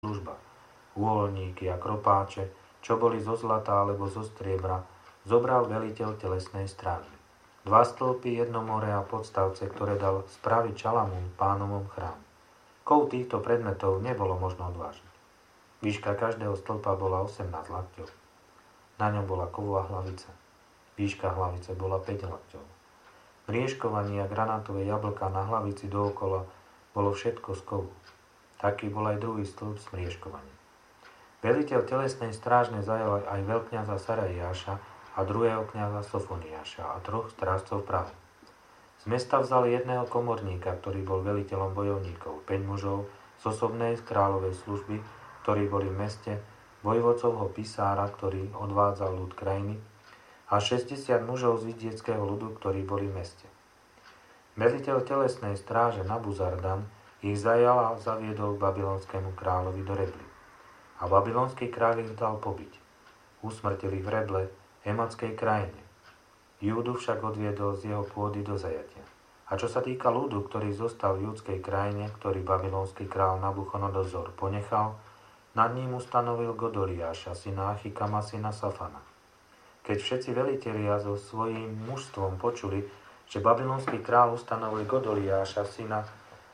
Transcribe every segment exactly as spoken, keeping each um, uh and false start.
služba. Úholníky a kropáče, čo boli zo zlata alebo zo striebra, zobral veliteľ telesnej stráže. Dva stĺpy, jedno more a podstavce, ktoré dal spraviť Šalamún v Pánovom chráme. Kov týchto predmetov nebolo možno odvážiť. Výška každého stĺpa bola osemnásť lakťov. Na ňom bola kovová hlavica. Výška hlavice bola päť lakťov. Mriežkovanie a granátové jablká na hlavici dookola bolo všetko z kovu. Taký bol aj druhý stĺp s mriežkovaním. Veliteľ telesnej strážne zajal aj veľkňaza Sarajáša a druhého kňaza Sofoniáša a troch strážcov Prahu. Z mesta vzali jedného komorníka, ktorý bol veliteľom bojovníkov, päť mužov z osobnej kráľovej služby, ktorí boli v meste, vojvodcovho pisára, ktorý odvádzal ľud krajiny, a šesťdesiat mužov z vidieckého ľudu, ktorí boli v meste. Veliteľ telesnej stráže Nabuzardan ich zajal a zaviedol k babylonskému kráľovi do Rebly. A babylonský kráľ ich dal pobiť. Usmrtili v Reble, Ematskej krajine. Júdu však odviedol z jeho pôdy do zajatia. A čo sa týka ľudu, ktorý zostal v júdskej krajine, ktorý babylonský kráľ Nabuchodonozor ponechal, nad ním ustanovil Godoliáša, syna Achikama, syna Safana. Keď všetci velitelia so svojím mužstvom počuli, že babylonský kráľ ustanovil Godoliáša, syna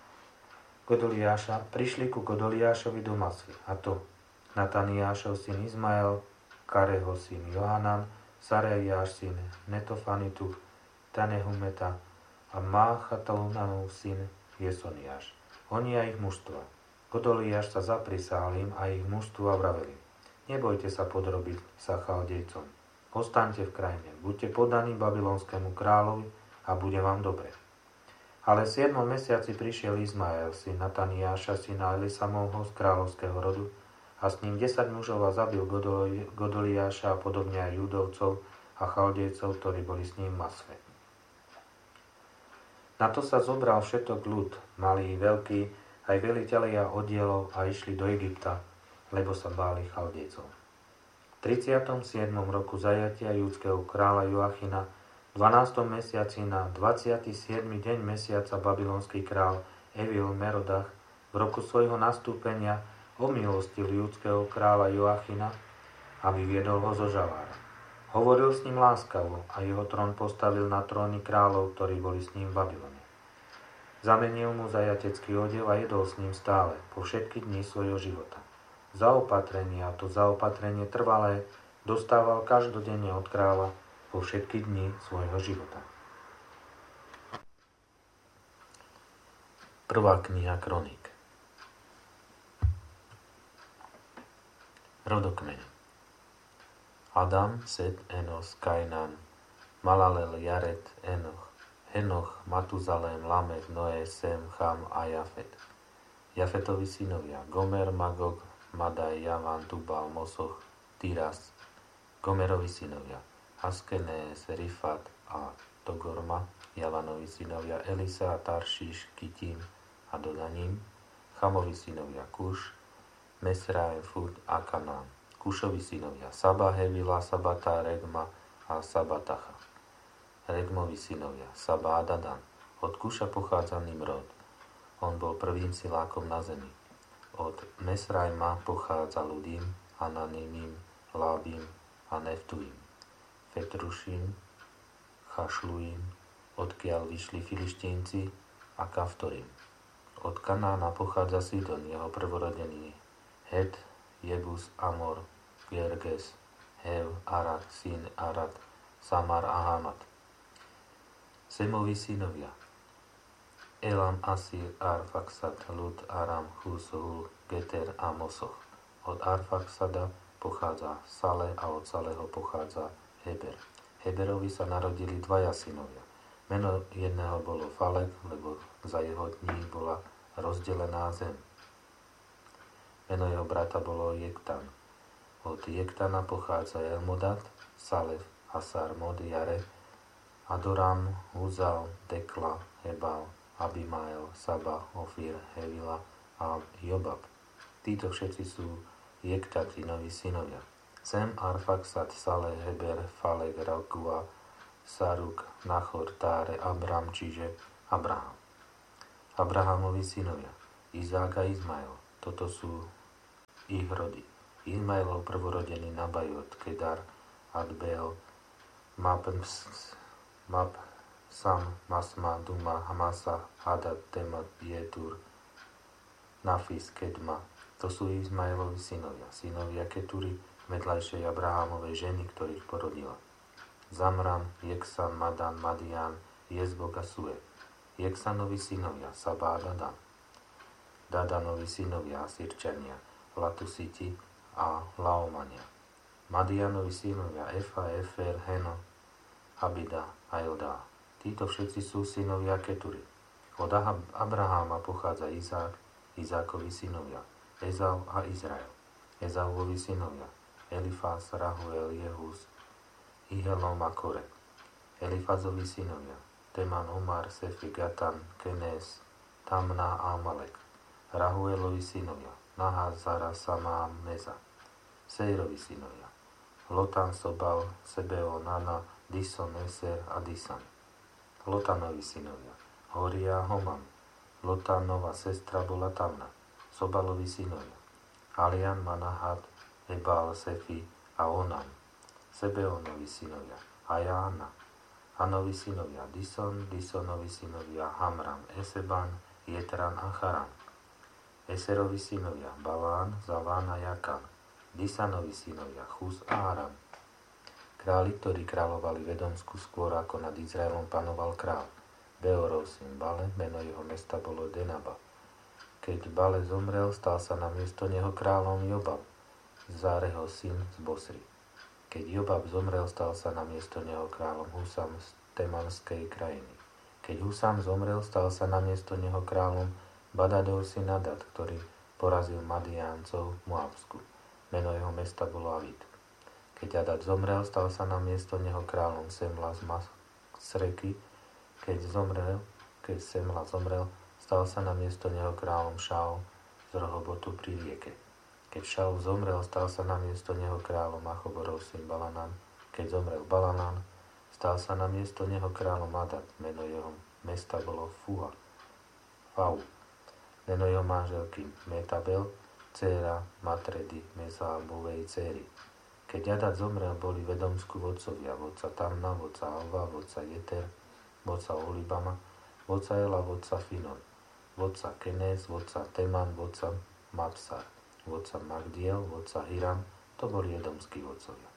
Godoliáša, prišli ku Godoliášovi do Masy, a to Nataniášov syn Izmael, Kareho syn Johanan, Sarajáš syn Netofanitu, Tanehumeta a Máchatovnanov syn Jesoniáš. Oni a ich mužstva. Godoliáš sa zaprisahal im a ich mužstva vraveli: Nebojte sa podrobiť sa Chaldejcom. Ostaňte v krajine, buďte podaní babylonskému kráľovi a bude vám dobre. Ale v siedmom mesiaci prišiel Izmael, syn Nataniáša, syna Elisamovho z kráľovského rodu, a s ním desať mužov a zabil Godoliáša a podobne aj Judovcov a Chaldejcov, ktorí boli s ním v Masve. Na to sa zobral všetok ľud, malý, veľký, aj velitelia oddielov a išli do Egypta, lebo sa báli Chaldejcov. V tridsiatom siedmom roku zajatia judského kráľa Joachina, v dvanástom mesiaci na dvadsiaty siedmy deň mesiaca babylonský král Evil Merodach v roku svojho nastúpenia omilostil judského kráľa Joachina, aby viedol ho zo žalára. Hovoril s ním láskavo a jeho trón postavil na tróny kráľov, ktorí boli s ním v Babylone. Zamenil mu zajatecký odev a jedol s ním stále, po všetky dni svojho života. Zaopatrenie, a to zaopatrenie trvalé, dostával každodenne od kráľa po všetky dni svojho života. Prvá kniha Kroník. Rodokmeň. Adam, Set, Enos, Kainan, Malalel, Jared, Enoch, Henoch, Matuzalém, Lamech, Noé, Sem, Cham a Jafet. Jafetovi synovia Gomer, Magog, Madaj, Javan, Tubal, Mosoch, Tiras. Gomerovi synovia Askenes, Rifat a Togorma. Javanovi synovia Elisa, Taršiš, Kitim a Dodaním. Chamovi synovia Kuš, Mesraim, Fud a Kanán. Kušovi synovia Saba, Hevila, Sabata, Regma a Sabatacha. Regmovi synovia Saba a Dadan. Od Kuša pochádza Nimrod. On bol prvým silákom na zemi. Od Mesraima pochádza Ludim, Ananimim, Lábim a Neftuim. Petrušim, Chašluim, odkiaľ vyšli Filištínci, a Kaftorim. Od Kanána pochádza Sidon, jeho prvorodený, Het, Jebus, Amor, Gerges, Hev, Arad, syn Arad, Samar a Hamat. Semovi synovia Elam, Asir, Arfaksad, Lud, Aram, Hus, Hul, Geter a Mosoch. Od Arfaksada pochádza Sale a od Saleho pochádza Heber. Heberovi sa narodili dvaja synovia. Meno jedného bolo Falek, lebo za jeho dní bola rozdelená zem. Meno jeho brata bolo Jektan. Od Jektana pochádza Elmodat, Salef, Asar, Mod, Jare, Adoram, Uzal, Dekla, Hebal, Abimael, Saba, Ofir, Hevila a Jobab. Títo všetci sú Jektatinovi synovia. Sem, Arfaksad, Saleh, Heber, Falek, Ragua, Saruk, Nachor, Táre, Abram, čiže Abraham. Abrahamovi synovia Izák a Izmael. Toto sú ich rody. Izmaelov prvorodený Nabajot, Kedar, Adbeel, Mapms, Mapsam, Masma, Duma, Hamasa, Hadad, Temat, Jetur, Nafis, Kedma. To sú Izmaelovi synovia, synovia Keturi, vedľajšej Abrahámovej ženy, ktorých porodila. Zamram, Jeksan, Madan, Madian, Jezbok a Sue. Jeksanovi synovia, Sabá a Dadan. Dadanovi synovia, Asirčania, Latusiti a Laomania. Madianovi synovia, Efa, Efer, Heno, Abida a Eldá. Títo všetci sú synovia Keturi. Od Abraháma pochádza Izák, Izákovi synovia, Ezau a Izrael. Ezauvovi synovia, Elifás, Rahuel, Jehús, Ihelom a Kore. Elifazovi synovia, Teman, Omar, Sefi, Gatan, Kenés, Tamna a Amalek. Rahuelovi synovia, Nahaz, Zara, Sama a Meza. Sejrovi synovia, Lotan, Sobal, Sebeo, Nana, Dison, Eser a Disan. Lotanovi synovia, Horia a Homam. Lotanova sestra bola Tamna. Sobalovi synovia, Alian, Manahat, Ebal, Sefi a Onan. Sebeonovi synovia, Ajána. Anovi synovia, Dison, Disonovi synovia, Hamram, Eseban, Jetran a Charan. Eserovi synovia, Balán, Zaván a Jakan. Disanovi synovia, Chus a Aram. Králi, ktorí kráľovali v Edomsku skôr ako nad Izraelom panoval král. Beorov syn Bale, meno jeho mesta bolo Denaba. Keď Bale zomrel, stal sa na miesto neho kráľom Jobab, Záreho syn z Bosry. Keď Jobab zomrel, stal sa na miesto neho kráľom Husam z Temanskej krajiny. Keď Husam zomrel, stal sa na miesto neho kráľom Badadov syn Adad, ktorý porazil Madiáncov v Moabsku. Meno jeho mesta bolo Avit. Keď Adad zomrel, stal sa na miesto neho kráľom Semla z Masreky. Keď zomrel, keď Semla zomrel, stal sa na miesto neho kráľom Šaul z Rohobotu pri rieke. Keď Šaul zomrel, stal sa na miesto neho kráľom Achoborov syn Balanan. Keď zomrel Balanan, stal sa na miesto neho kráľom Adad. Meno jeho mesta bolo Fua. Fau. Meno jeho manželky Metabel, dcéra Matredy, Mezábovej dcéry. Keď Adad zomrel, boli v Edomsku vodcovia, vodca Tamna, vodca Alva, vodca Jeter, vodca Olibama, vodca Ela, vodca Finon, vodca Kenés, vodca Teman, vodca Mapsar, vodca Magdiel, vodca Hiram, to boli edomskí vodcovia.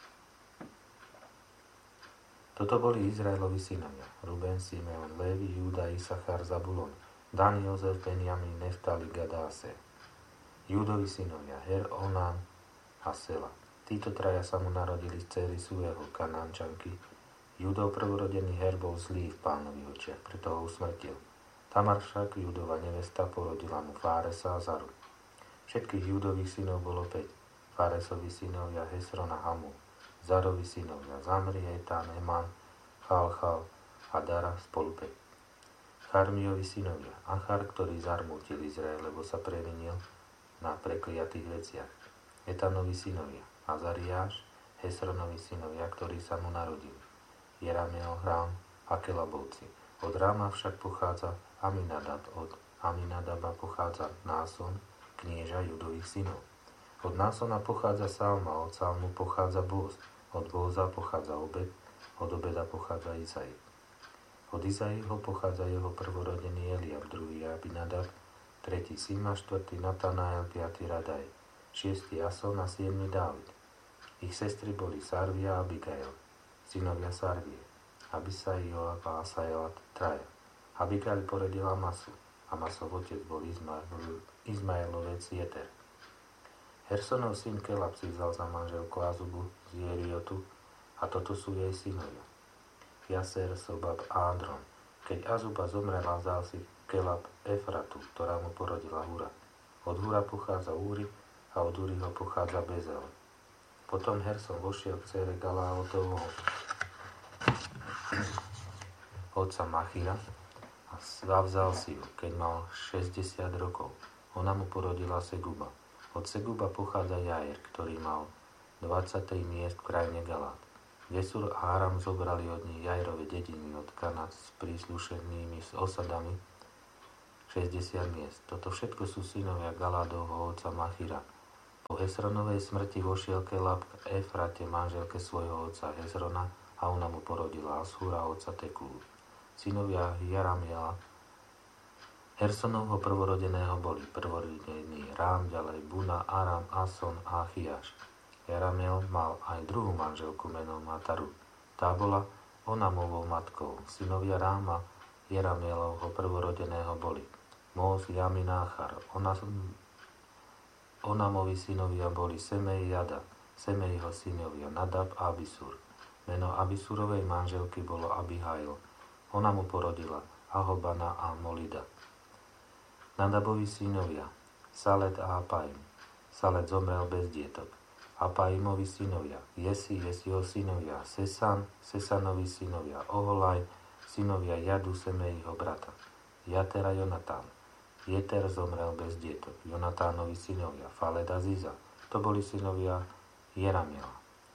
Toto boli Izraelovi synovia, Ruben, Simeon, Lévi, Júda, Isachar, Zabulon, Dan, Jozef, Benjamin, Neftali, Gad a Aser. Júdovi synovia, Her, Onan a Sela. Títo traja sa mu narodili z dcery Sueho, Kanánčanky. Júdov prvorodený Her bol zlý v Pánovi očiach, preto ho usmrtil. Tamar však, Júdova nevesta, porodila mu Fáresa a Zaru. Všetkých Júdových synov bolo päť. Fáresovi synovia Hesron a Hamu. Zarovi synovia Zamri, Etán, Eman, Chalchal a Dara spolu päť. Charmiovi synovia Achar, ktorý zarmútil Izrael, lebo sa previnil na prekliatých veciach. Etanovi synovia Azariáš, Hesronovi synovia, ktorí sa mu narodili. Jerameel, Rám a Kelabovci. Od Ráma však pochádza Aminadab, od Aminadaba pochádza Náson, knieža Judových synov. Od Násona pochádza Salma, od Salmu pochádza Bóz, od Bóza pochádza Obed, od Obeda pochádza Izai. Od Izaiho pochádza jeho prvorodený Eliab, druhý Abinadab, tretí Sima, štvrtý Natanael, piatý Radaj, šiestý Ason a siedmy Dávid. Ich sestry boli Sarvia a Abigail, synovia Sarvie, Abisai, Joab a Asael traja. Abigail porodila Masu, a Masov otec bol Izmael, Izmaelovec Jeter. Hersonov syn Kelab si vzal za manželku Azubu z Jeriotu a toto sú jej synovia. Jaser, Sobab a Adron. Keď Azuba zomrela, vzal si Kelab Efratu, ktorá mu porodila Hura. Od Hura pochádza Úri a od Úriho pochádza Bezel. Potom Herson vošiel k dcére Galáotovho otca Machira a vzal si ju, keď mal šesťdesiat rokov. Ona mu porodila Seguba. Od Seguba pochádza Jair, ktorý mal dvadsaťtri miest v krajine Galát. Gesur a Aram zobrali od nich Jairove dediny od Kanát s príslušenými s osadami šesťdesiat miest. Toto všetko sú synovia Galádovho otca Machira. Po Hezronovej smrti vošiel Kelab k Efrate, manželke svojho otca Hezrona, a ona mu porodila Ashúra, otca Tekúru. Synovia Jaramiela, Hersonovho prvorodeného, boli prvorodený Rám, ďalej Buna, Aram, Ason a Achiaš. Jaramiel mal aj druhú manželku menom Ataru. Tá bola Onamovou matkou. Synovia Ráma, Jaramielovho prvorodeného, boli Móz, Jamin, Achar. Onamovi synovia boli Semej, Jada. Semejho synovia Nadab a Abisur. Meno Abisurovej manželky bolo Abihail. Ona mu porodila Ahobana a Molida. Nadabovi synovia Salet a Apaim. Salet zomrel bez dietok. Apaimovi synovia Jesi, Jesiho synovia Sesan, Sesanovi synovia Oholaj, synovia Jadu, Semejho brata. Jatera, Jonatán. Jeter zomrel bez dietok. Jonatánovi synovia Faled a Ziza. To boli synovia Jeramiela.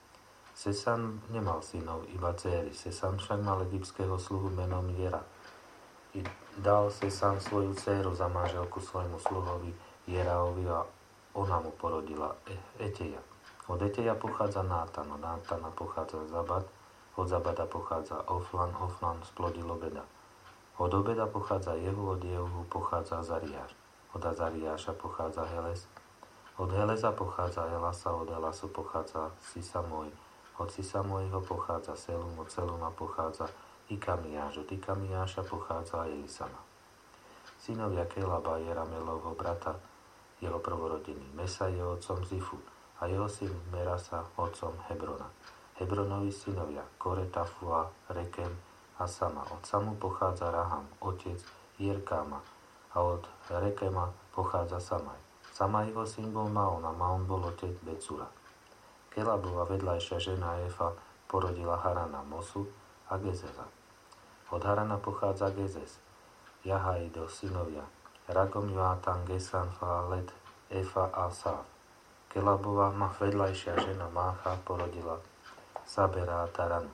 Sesan nemal synov, iba dcéry. Sesan však mal egyptského sluhu menom Jera. I dal Sesan svoju dcéru za manželku svojmu sluhovi Jeraovi a ona mu porodila Eteja. Od Eteja pochádza Nátan, od Nátana pochádza Zabad, od Zabada pochádza Oflan, Oflan splodil Obeda. Od Obeda pochádza Jehu, od Jehu pochádza Azariáš. Od Azariáša pochádza Heles, od Heleza pochádza Elasa, od Elasu pochádza Sisamoj, od Sisamojho pochádza Selum, od Seluma pochádza Ikamiáš, od Ikamiáša pochádza Elisama. Synovia Kelaba, Jeramelovho brata, jeho prvorodený Mesa je otcom Zifu a jeho syn Merasa otcom Hebrona. Hebronovi synovia Kore, Tafua, Rekem a Sama. Od Samu pochádza Raham, otec Jerkáma, a od Rekema pochádza Samaj. Samajho syn bol Maon a Maon bol otec Becura. Kelabova vedľajšia žena Efa porodila Harana, Mosu a Gezeza. Od Harana pochádza Gezes, Jahaido synovia Ragom, Joatan, Gesan, Falet, Efa a Sáv. Kelabova vedľajšia žena Mácha porodila Sabera a Taranu.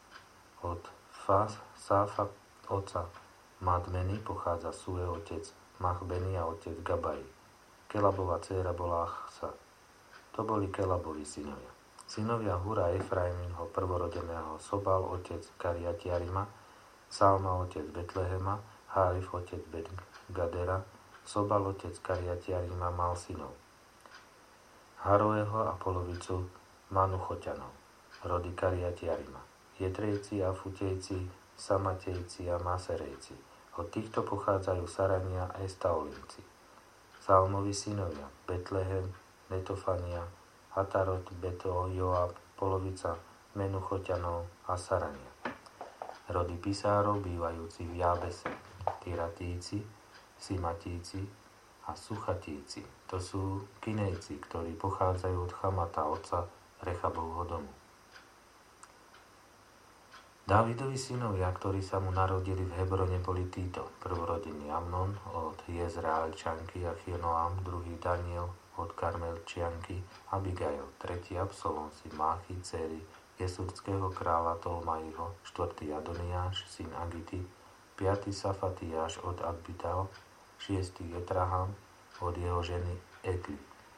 Od Fas, Sáfa, otca Madmeny pochádza Sue, otec Machbeny a otec Gabai. Kelabova dcéra bola Achsa. To boli Kelabovi synovia. Synovia Hura Efraimho prvorodeného Sobal, otec Kariatiarima, Salma, otec Betlehema, Hárif, otec Bet-Gadera. Sobal, otec Kariatiarima, mal synov Haroeho a polovicu Manuchoťanov, rody Kariatiarima, Jetrejci a Futejci, Samatejci a Maserejci. Od týchto pochádzajú Sarania a Estaolinci. Salmovi synovia Betlehem, Netofania, Atarot, Beto, Joab, polovica Menuchoťanov a Sarania. Rody Pisárov bývajúci v Jábese, Tyratíci, Simatíci a Suchatíci. To sú Kinejci, ktorí pochádzajú od Chamata, otca Rechabovho domu. Dávidovi synovia, ktorí sa mu narodili v Hebrone, boli títo. Prvorodený Amnon od Jezraelčanky Achinoam, druhý Daniel od Karmelčianky Abigail, tretí Absalom, syn Máchy, dcéry Jesúrského kráľa Tolmaiho, štvrtý Adoniáš, syn Agity, piaty Safatiáš od Adbital, šiestý Jetraham od jeho ženy Egli.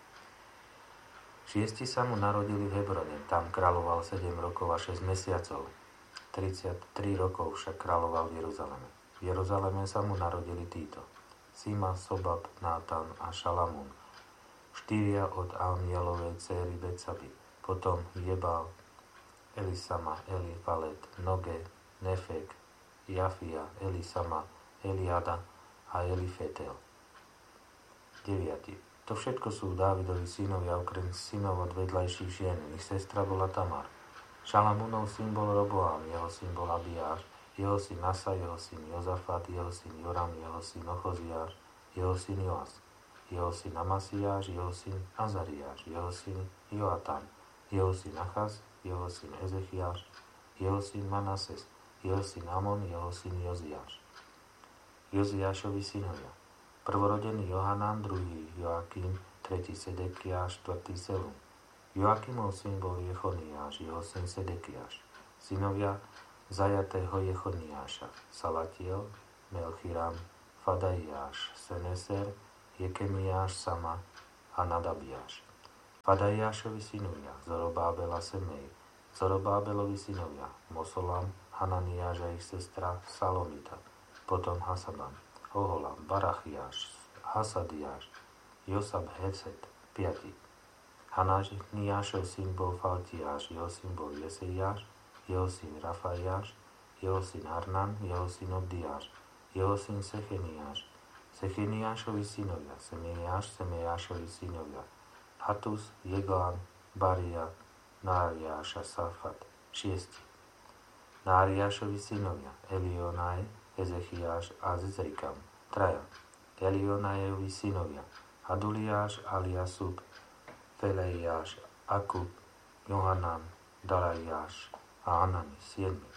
Šiesti sa mu narodili v Hebrone, tam kráľoval sedem rokov a šesť mesiacov. tridsaťtri rokov však kráľoval v Jeruzaleme. V Jeruzaleme sa mu narodili títo: Sima, Sobab, Nátan a Šalamún, štyria od Amielovej dcéry Betsaby, potom Jebal, Elisama, Elifalet, Noge, Nefek, Jafia, Elisama, Eliada a Elifetel. deviaty. To všetko sú Dávidovi synovia, okrem synov od vedľajších žien. Ich sestra bola Tamar. Šalamúnov syn bol Roboám, jeho syn bol Abiáš, jeho syn Asa, jeho syn Jozafat, jeho syn Joram, jeho syn Ochoziáš, jeho syn Joas, jeho syn Amasiáš, jeho syn Azariáš, jeho syn Joatan, jeho syn Achaz, jeho syn Ezechiáš, jeho syn Manases, jeho syn Amon, jeho syn Joziáš. Joziášovi synovia: prvorodený Johanán, druhý Joakim, tretí Sedekiáš, štvrtý Selum. Joakimov syn bol Jechoniáš, jeho syn Sedekiáš. Synovia zajatého Jechoniáša: Salatiel, Melchiram, Fadaiáš, Seneser, Jekemiáš, Sama a Nadabiáš. Padajášovi synovia, Zorobábela Semej, Zorobábelovi synovia, Mosolam, Hananiáš a ich sestra Salomita, potom Hasaban, Oholam, Barachiáš, Hasadiáš, Josab Hesed, piatý. Hananiášov syn bol Faltiáš, jeho syn bol Jesejáš, jeho syn Rafaiáš, jeho syn Harnan, jeho syn Obdiáš, jeho syn Secheniáš, Secheniášovi synovia, Semejáš, Semejášovi synovia, Hatus, Jeglán, Baria, Náriáš a Safat, šiesti. Náriášovi synovia, Elionaj, Ezechiáš a Zezrikam, traja. Elionajevi synovia, Aduliáš, Aliasub, Felejáš, Akub, Johanan, Dalajáš a Anani, siedmi.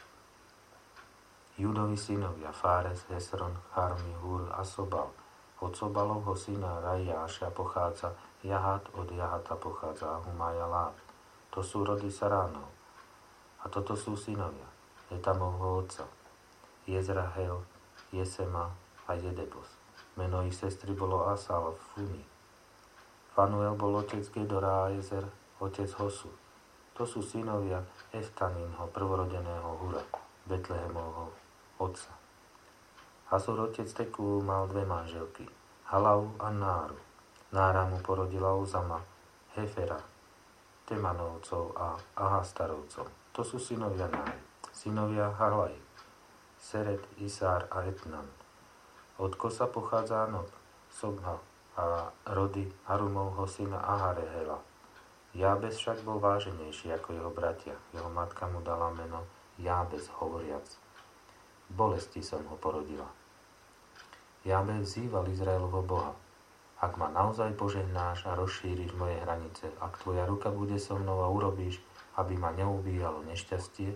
Judovi synovia, Fáres, Hesron, Charmi, Hur a Sobal. Od Sobalovho syna Rajáša pochádza Jahat, od Jahata pochádza Ahumaja Lát. To sú rody Saránov. A toto sú synovia Etamovho otca, Jezrahel, Jesema a Jedebos. Meno ich sestry bolo Asal v Funi. Fanuel bol otec Gedora a Ezer, otec Hosu. To sú synovia Eftaninho, prvorodeného Hura, Betlehemovho otca. Hasur otec Teku mal dve manželky, Halau a Náru. Nára mu porodila Uzama, Hefera, Temanovcov a Ahastarovcov. To sú synovia Náry. Synovia Halaj, Seret, Isár a Etnan. Od Kosa pochádza Anob, Sobha a rody Harumovho syna Aharehela. Jábez však bol váženejší ako jeho bratia. Jeho matka mu dala meno Jábez, hovoriac: bolesti som ho porodila. Jábez vzýval Izraelovho Boha: ak ma naozaj požehnáš a rozšíriš moje hranice, ak tvoja ruka bude so mnou a urobíš, aby ma neubíjalo nešťastie,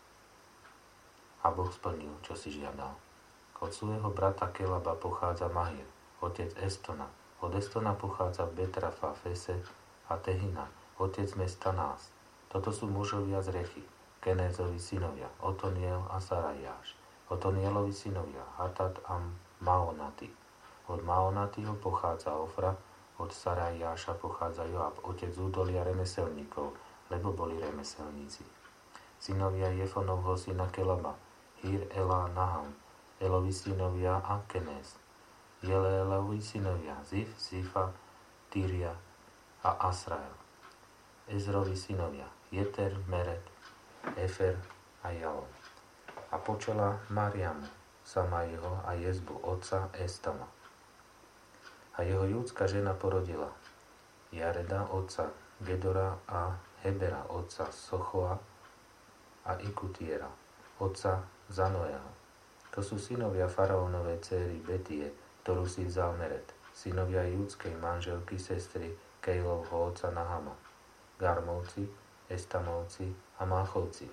a Boh splnil, čo si žiadal. Od svojho brata Kelaba pochádza Mahir, otec Estona. Od Estona pochádza Betrafa, Fese a Tehina, otec mesta Nás. Toto sú mužovia z Rechy, Kenézovi synovia, Otoniel a Sarajáš. Otonielovi synovia, Hatat a Maonati. Od Maonatiho pochádza Ofra, od Sarajáša pochádza Joab, otec údolia remeselníkov, lebo boli remeselníci. Synovia Jefonovho syna Kelaba, Hir, Ela, Naham. Elovi synovia a Kenez. Jeleelovi synovia, Zif, Zifa, Tyria a Asrael. Ezrovi synovia, Jeter, Meret, Efer a Jalom. A počala Mariamu, sama jeho a Jezbu, otca Estama. A jeho júdska žena porodila Jareda, otca Gedora a Hebera, otca Sochoa a Ikutiera, otca Zanoeho. To sú synovia faraónovej dcéry Betie, ktorú si vzal Meret, synovia júdskej manželky sestry Kejlovho otca Nahama, Garmovci, Estamovci a Máchovci.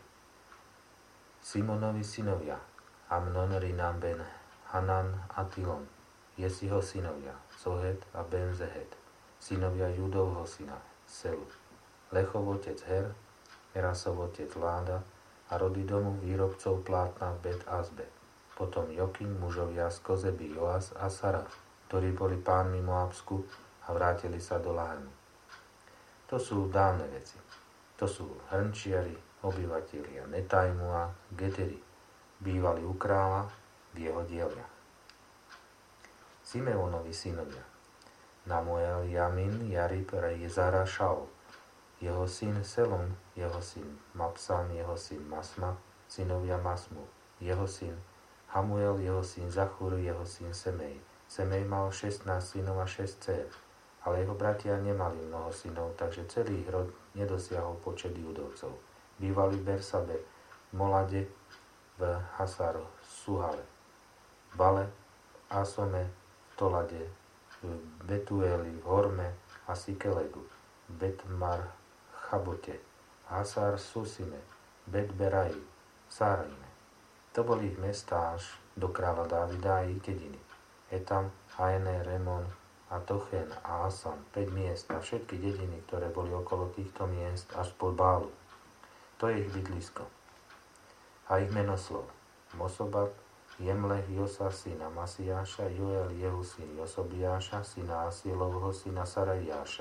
Simonovi synovia, Amnon, Rinam, Ben, Hanan a Tilon, Jesiho synovia, Zohet a Ben Zehet, synovia Judovho syna, Selu, Lechov otec Her, Erasov otec Láda a rody domu výrobcov plátna Bet Azbe. Potom Jokin, mužovia z Kozeby, Joas a Saraf, ktorí boli pánmi Moabsku a vrátili sa do Lahanu. To sú dávne veci. To sú hrnčiari, obyvatelia Netajmu a Geteri, bývali u kráľa v jeho dielniach. Simeonovi synovia, Namuel, Jamin, Jarib, Jezara, Šaul, jeho syn Selom, jeho syn Mapsan, jeho syn Masma, synovia Masmu, jeho syn Hamuel, jeho syn Zachur, jeho syn Semej. Semej mal šestnásť synov a šesť dcér, ale jeho bratia nemali mnoho synov, takže celý ich rod nedosiahol počet judovcov. Bývali v Bersabe, v Molade, v Hasaro, Suhale, v Bale, Asome, v Tolade, v Betueli, v Horme a Sikelegu, v Betmar, Chabote, Hasar, Susime, Bet-Beraji, Sárajme. To boli ich mestá až do kráľa Dávida a ich dediny. Etam, Haene, Remon a Tochen a Asan, päť miest a všetky dediny, ktoré boli okolo týchto miest až po Bálu. To je ich bydlisko. A ich menoslov: Mosobat, Jemlech, Josa, syna Masiáša, Joel, jeho syn Josobiáša, syna Asielovho, syna Sarajáša,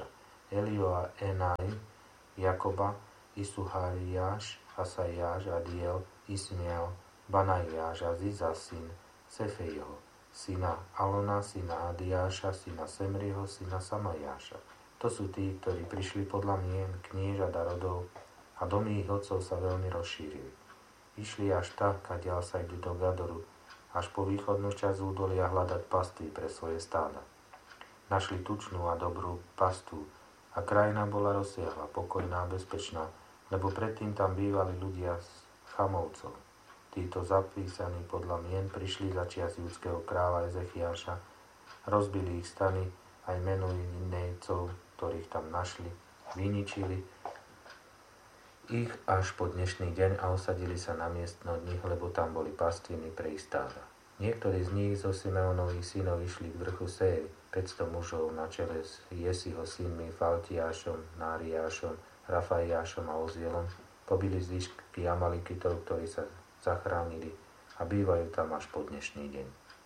Elioenai, Jakoba, Isuhariáš, Asajáš, Adiel, Ismiel, Banajáš a Ziza, syn Sefejho, syna Alona, syna Adiáša, syna Semriho, syna Samajáša. To sú tí, ktorí prišli podľa mien, kniežat a rodov, a domy ich otcov sa veľmi rozšírili. Išli až tak, kadiaľ sa idú do Gadoru, až po východnú časť údolia hľadať pastvy pre svoje stáda. Našli tučnú a dobrú pastu a krajina bola rozsiahla, pokojná a bezpečná, lebo predtým tam bývali ľudia z Chamovcov. Títo zapísaní podľa mien prišli za čias judského kráľa Ezechiáša, rozbili ich stany aj Menujnejcov, ktorých tam našli, vyničili ich až po dnešný deň a osadili sa na miesto od nich, lebo tam boli pastviny pre ich stáda. Niektorí z nich zo Simeonových synov išli k vrchu Séry, päťsto mužov na čele s Jesiho synmi Faltiášom, Náriášom, Rafaiášom a Ozielom, pobili zvyšky Amalikitov, ktorí sa zachránili a bývajú tam až po dnešný deň.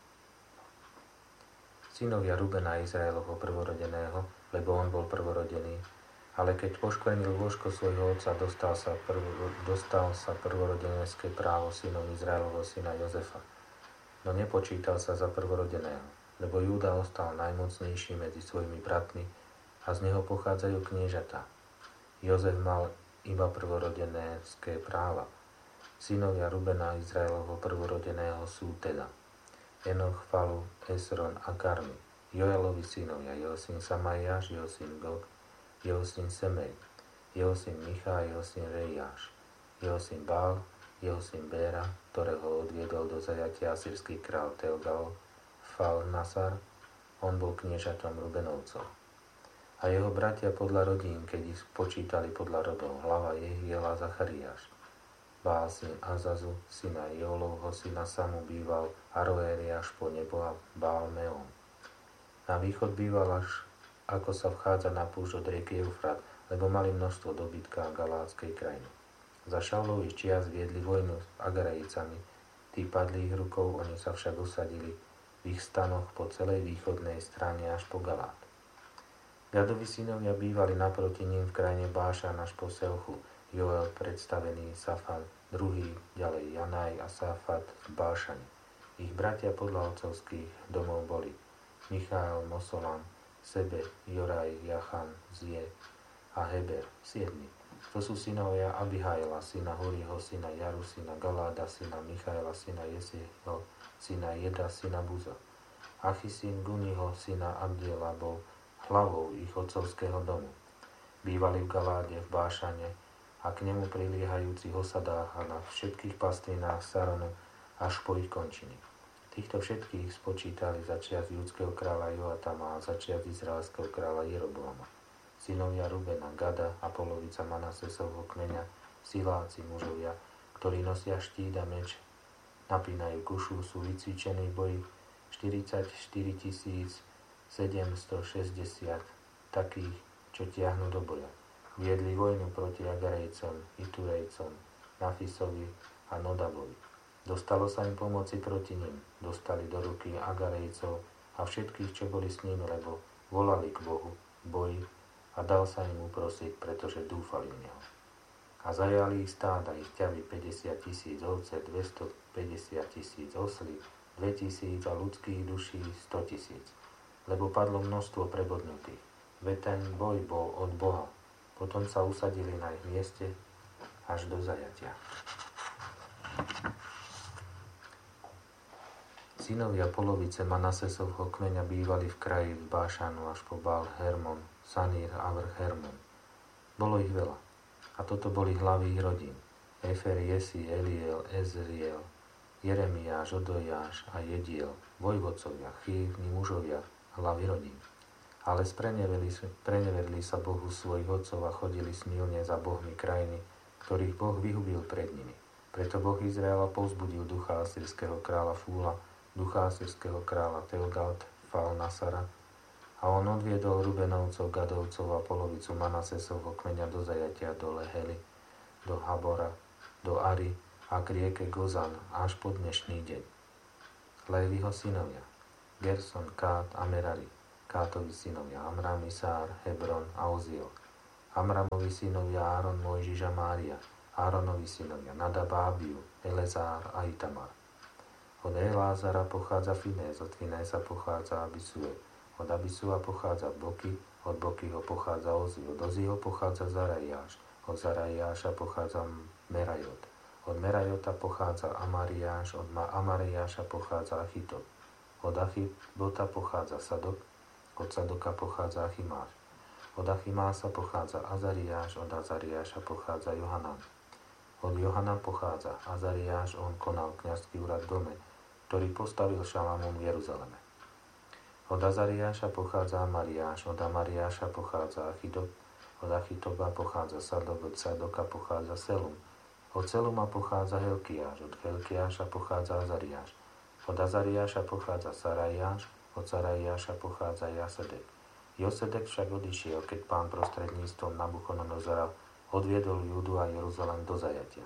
Synovia Rubena Izraelovho prvorodeného, lebo on bol prvorodený, ale keď poškvrnil lôžko svojho otca, dostal sa, prv, dostal sa prvorodeneské právo synom Izraelovho syna Jozefa, no nepočítal sa za prvorodeného, lebo Júda ostal najmocnejší medzi svojimi bratmi a z neho pochádzajú kniežatá. Jozef mal iba prvorodeneské práva. Synovia Rubena Izraelovho prvorodeného sú teda Enoch, Falu, Esron a Karmi. Joelovi synovia, jeho syn Samajáš, jeho syn Gog, jeho syn Semej, jeho syn Micha, jeho syn Rejáš, jeho syn Bál, jeho syn Béra, ktorého odviedol do zajatia asýrsky král Telgal, Fal Nasar, on bol kniežatom Rubenovcov. A jeho bratia podľa rodín, keď ich počítali podľa rodov, hlava Jehiela Zachariáš. Bál syn Azazu, syna Jolovho, syna Samu býval Aroéri až po nebo a Bál Meon. Na východ býval až ako sa vchádza na púšť od rieky Eufrat, lebo mali množstvo dobytka v Galátskej krajine. Za Šaulových čias viedli vojnu s Agarejcami, tí padli ich rukou, oni sa však usadili v ich stanoch po celej východnej strane až po Galát. Gadovi synovia bývali naproti ním v krajine Bášan až po Selchu, Joel predstavený Safan, druhý, ďalej Janaj a Safat v Bášane. Ich bratia podľa otcovských domov boli Michael, Mosolam, Sebe, Joraj, Jachan, Zie a Heber, siedmi. To sú synovia Abihaila, syna Huriho, syna Jaru, syna Galáda, syna Michaela, syna Jesieho, syna Jeda, syna Buza. Achi, syn Guniho, syna Abdiela, bol hlavou ich otcovského domu. Bývali v Galáde, v Bášane a k nemu priliehajúcich osadách a na všetkých pastvinách Saronu až po ich končiny. Týchto všetkých spočítali za čias judského kráľa Joatama a za čias izraelského kráľa Jeroboama. Synovia Rubena, Gada a polovica Manasesovho kmeňa, siláci mužovia, ktorí nosia štít a meč, napínajú kušu, sú vycvičení v boji štyridsaťštyri tisíc sedemstošesťdesiat takých, čo tiahnu do boja. Viedli vojnu proti Agarejcom, Iturejcom, Nafisovi a Nodabovi. Dostalo sa im pomoci proti nim, dostali do ruky Agarejcov a všetkých, čo boli s nimi, lebo volali k Bohu v boji a dal sa im uprosiť, pretože dúfali v Neho. A zajali ich stáda, ich ťavy päťdesiat tisíc ovce, dvestopäťdesiat tisíc oslí, dvetisíc a ľudských duší sto tisíc, lebo padlo množstvo prebodnutých. Veď ten boj bol od Boha. Potom sa usadili na ich mieste až do zajatia. Synovia polovice Manasesovho kmeňa bývali v kraji z Bášanu až po Bál Hermon, Sanír a vrch Hermon. Bolo ich veľa. A toto boli hlavy ich rodín. Efer, Jesi, Eliel, Ezriel, Jeremiáš, Odojáš a Jediel, vojvodcovia, chývni mužovia, hlavy rodín. Ale spreneverili sa Bohu svojich otcov a chodili smilne za bohmi krajiny, ktorých Boh vyhubil pred nimi. Preto Boh Izraela povzbudil ducha asýrskeho kráľa Fúla, ducha asýrskeho kráľa Telgalt, Fal Nasara, a on odviedol Rubenovcov, Gadovcov a polovicu Manasesovho kmeňa do zajatia do Lehely, do Habora, do Ari a k rieke Gozan až po dnešný deň. Léviho synovia, Gerson, Kát a Merari. Kátovi synovia Amram, Isár, Hebron a Oziel. Amramovi synovia Áron, Mojžiš a Mária. Áronovi synovia Nadab a Abiu, Elezár a Itamar. Od Elázara pochádza Finés, od Finésa pochádza Abisue. Od Abisua pochádza Boky, od Bokyho pochádza Ozi, od Oziho pochádza Zarajáš, od Zarajáša pochádza Merajot. Od Merajota pochádza Amariáš, od Amariáša pochádza Achitop. Od Achibota pochádza Sadok, od Sadoka pochádza Achimáš. Od Achimása pochádza Azariáš, od Azariáša pochádza Johanan. Od Johana pochádza Azariáš, on konal kňazský úrad v dome, ktorý postavil Šalamún v Jeruzaleme. Od Azariáša pochádza Amariáš, od Amariáša pochádza Achidop, od Achitoba pochádza Sadok, od Sadoka pochádza Selum. Od Seluma pochádza Helkiáš, od Helkiáša pochádza Azariáš. Od Azariáša pochádza Sarajáš, od Sarajáša pochádza Josedek. Josedek však odišiel, keď Pán prostredníctvom Nabuchodonozora odviedol Júdu a Jeruzalém do zajatia.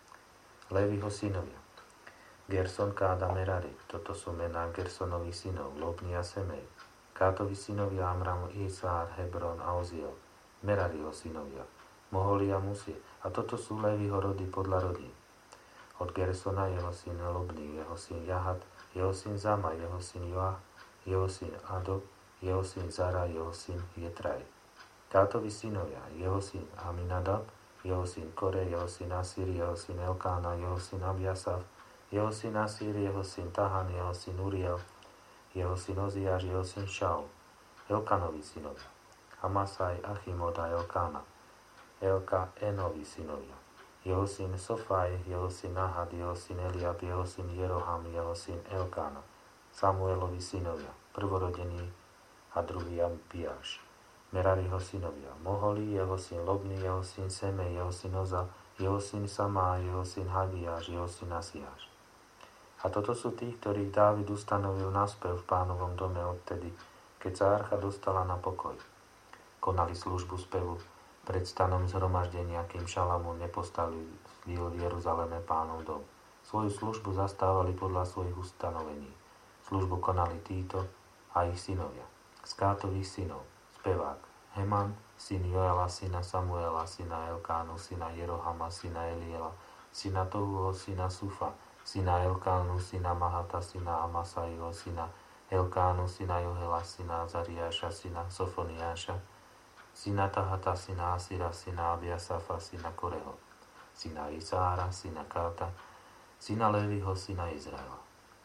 Léviho synovia Gerson, Káda, Merari. Toto sú mená Gersonových synov, Lobni a Semej. Kátovi synovia Amram, Isár, Hebron a Oziel. Merariho synovia Moholi a Musie. A toto sú Léviho rody podľa rodín. Od Gersona jeho syn Lobni, jeho syn Jahat, jeho syn Zama, jeho syn Joach, jeho syn Ado, jeho syn Zara, jeho syn Jetraj. Kátovi synovia, jeho syn Aminadab, jeho syn Kore, jeho syn Asír, jeho syn Elkána, jeho syn Abiasaf, jeho syn Asír, jeho syn Tahan, jeho syn Uriel, jeho syn Oziáš, jeho syn Šaul. Elkanovi synovia, Amasaj, Achimod a Elkána. Elka Enovi synovia, jeho syn Sofaj, jeho syn Nahad, jeho syn Eliab, jeho syn Jeroham, jeho syn Elkána. Samuelovi synovia, prvorodený a druhý Abiáš. Merariho synovia, Moholi, jeho syn Lobni, jeho syn Semej, jeho syn Oza, jeho syn Samá, jeho syn Hagiáš, jeho syn Asiáš. A toto sú tí, ktorých Dávid ustanovil na spev v Pánovom dome odtedy, keď sa archa dostala na pokoj. Konali službu spevu pred stanom zhromaždenia, kým Šalamún nepostavil v Jeruzaleme Pánov dom. Svoju službu zastávali podľa svojich ustanovení. Službu konali títo a ich synovia. Z Kátových synov, spevák Heman, syn Joela, syna Samuela, syna Elkánu, syna Jerohama, syna Eliela, syna Tohuho, syna Sufa, syna Elkánu, syna Mahata, syna Amasaiho, syna Elkánu, syna Johela, syna Azariáša, syna Sofoniáša, syna Tahata, syna Asira, syna Abiasafa, syna Koreho, syna Isára, syna Káta, syna Léviho, syna Izraela.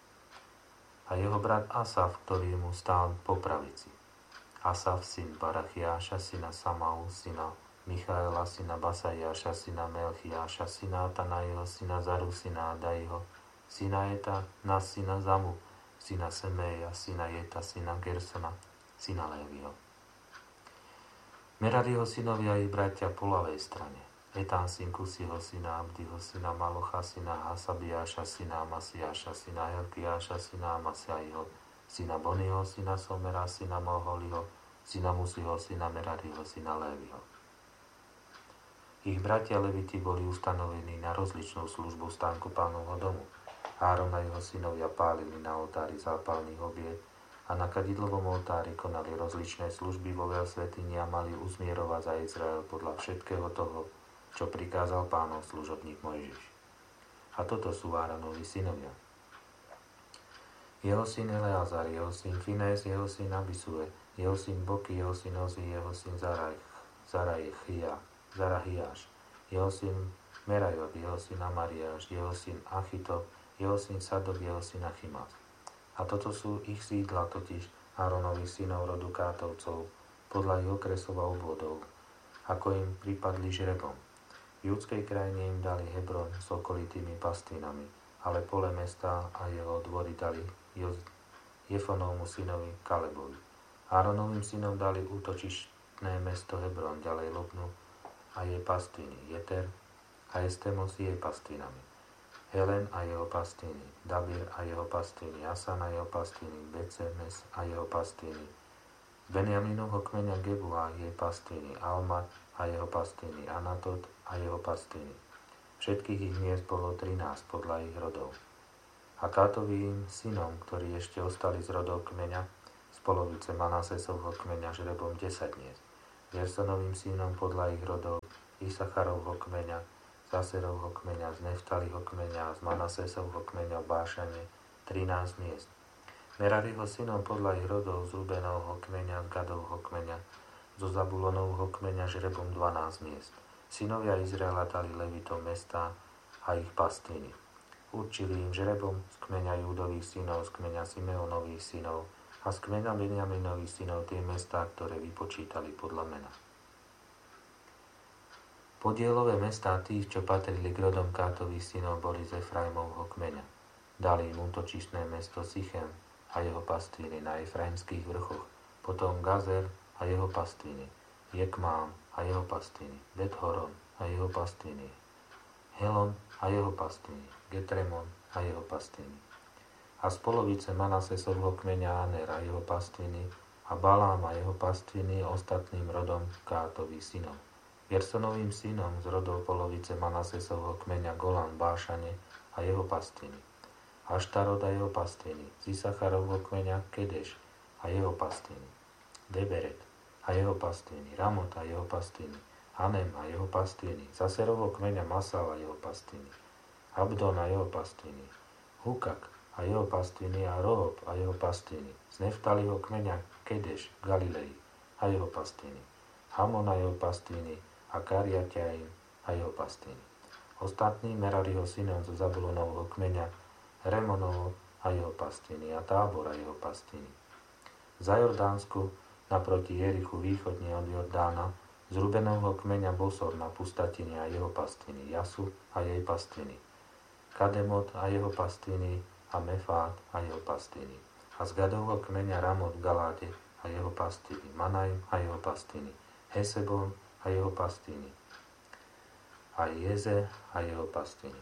A jeho brat Asaf, ktorý mu stál po pravici. Asaf, syn Barachiáša, syna Samau, syna Michaela, syna Basajáša, syna Melchiáša, syna Atanaiho, syna Zaru, syna Adaiho, syna Eta, na syna Zamu, syna Semeja, syna Jeta, syna Gersona, syna Léviho. Merariho synovia i bratia po ľavej strane. Etán, syn Kusiho, syna Abdiho, syna Malocha, syna Hasabiáša, syna Amasiáša, syna Helkiáša, syna Amasaiho, syna Boniho, syna Somera, syna Moholiho, syna Musiho, syna Merariho, syna Léviho. Ich bratia Leviti boli ustanovení na rozličnú službu v stánku Pánovho domu. Áron a jeho synovia pálili na oltári zápalných obiet a na kadidlovom oltári konali rozličné služby vo veľsvätyni a mali uzmierovať za Izrael podľa všetkého toho, čo prikázal Pánov služobník Mojžiš. A toto sú Áronovi synovia. Jeho syn Eleazar, jeho syn Finés, jeho syn Abisue, jeho syn Boky, jeho syn Ozi, jeho syn Zarajchia, Zarahiáš, jeho syn Merajot, jeho syn Amariáš, jeho syn Achitop, jeho syn Sadok, jeho syn Achimas. A toto sú ich sídla, totiž Áronových synov rodu Kátovcov, podľa ich okresov a obvodov, ako im pripadli žrebom. V judskej krajine im dali Hebron s okolitými pastvinami, ale pole mesta a jeho dvory dali Jefonovmu synovi Kalebovi. Áronovým synom dali útočištné mesto Hebron, ďalej Lobnu a jej pastviny, Jeter a Estemos jej pastvinami. Helen a jeho pastviny, Dabir a jeho pastviny, Asan a jeho pastviny, Becemes a jeho pastviny, Benjaminovho kmeňa Gebu a jej pastviny, Almat a jeho pastviny, Anatot a jeho pastviny. Všetkých ich miest bolo trinásť podľa ich rodov. A Kátovým synom, ktorí ešte ostali z rodov kmeňa, z polovice Manasesovho kmeňa žrebom desať miest. Gersonovým synom podľa ich rodov, Isacharovho kmeňa, Zaserovho kmeňa, z Neftaliho kmeňa a z Manasesovho kmeňa v Bášane trinásť miest. Merariho synom podľa ich rodov, z Rubenovho kmeňa, z Gadovho kmeňa, zo Zabulonovho kmeňa žrebom dvanásť miest. Synovia Izraela dali Levitom mestá a ich pastviny. Určili im žrebom z kmeňa Júdových synov, z kmeňa Simeonových synov a z kmeňa Benjaminových synov tie mestá, ktoré vypočítali podľa mena. Podielové mestá tých, čo patrili k rodom Kátových synov, boli z Efraimovho kmeňa. Dali im útočišné mesto Sichem a jeho pastviny na Efraimských vrchoch, potom Gazer a jeho pastviny, Jekmám a jeho pastviny, Bet-Horon a jeho pastviny, Helon a jeho pastviny, Getremon a jeho pastviny. A z polovice Manasesovho kmeňa Aner a jeho pastviny a Balám a jeho pastviny ostatným rodom Kátových synov. Gersonovým synom z rodov polovice Manasesovho kmeňa Golan v Bášane a jeho pastviny. Aštarot a jeho pastviny. Z Isacharovho kmeňa Kedeš a jeho pastviny. Deberet a jeho pastviny. Ramot a jeho pastviny. Anem a jeho pastviny. Zaserovho kmeňa Masal a jeho pastviny. Abdon a jeho pastviny. Hukak a jeho pastviny a Rohob a jeho pastviny. Z Neftaliho kmeňa Kedeš v Galilei a jeho pastviny. Hamon a jeho pastviny a Kariaťaim a jeho pastviny. Ostatní Merariho synom zo Zabulonovho kmeňa Remonovo a jeho pastviny a Tábor a jeho pastviny. Za Jordánsku naproti Jerichu východne od Jordána z Rubenovho kmeňa Bosor na pustatine a jeho pastviny, Jasu a jej pastviny, Kademot a jeho pastviny a Mefát a jeho pastviny. A z Gadovho kmeňa Ramot v Galáde a jeho pastviny, Manajm a jeho pastviny, Hesebon a jeho pastviny, a Jeze a jeho pastviny.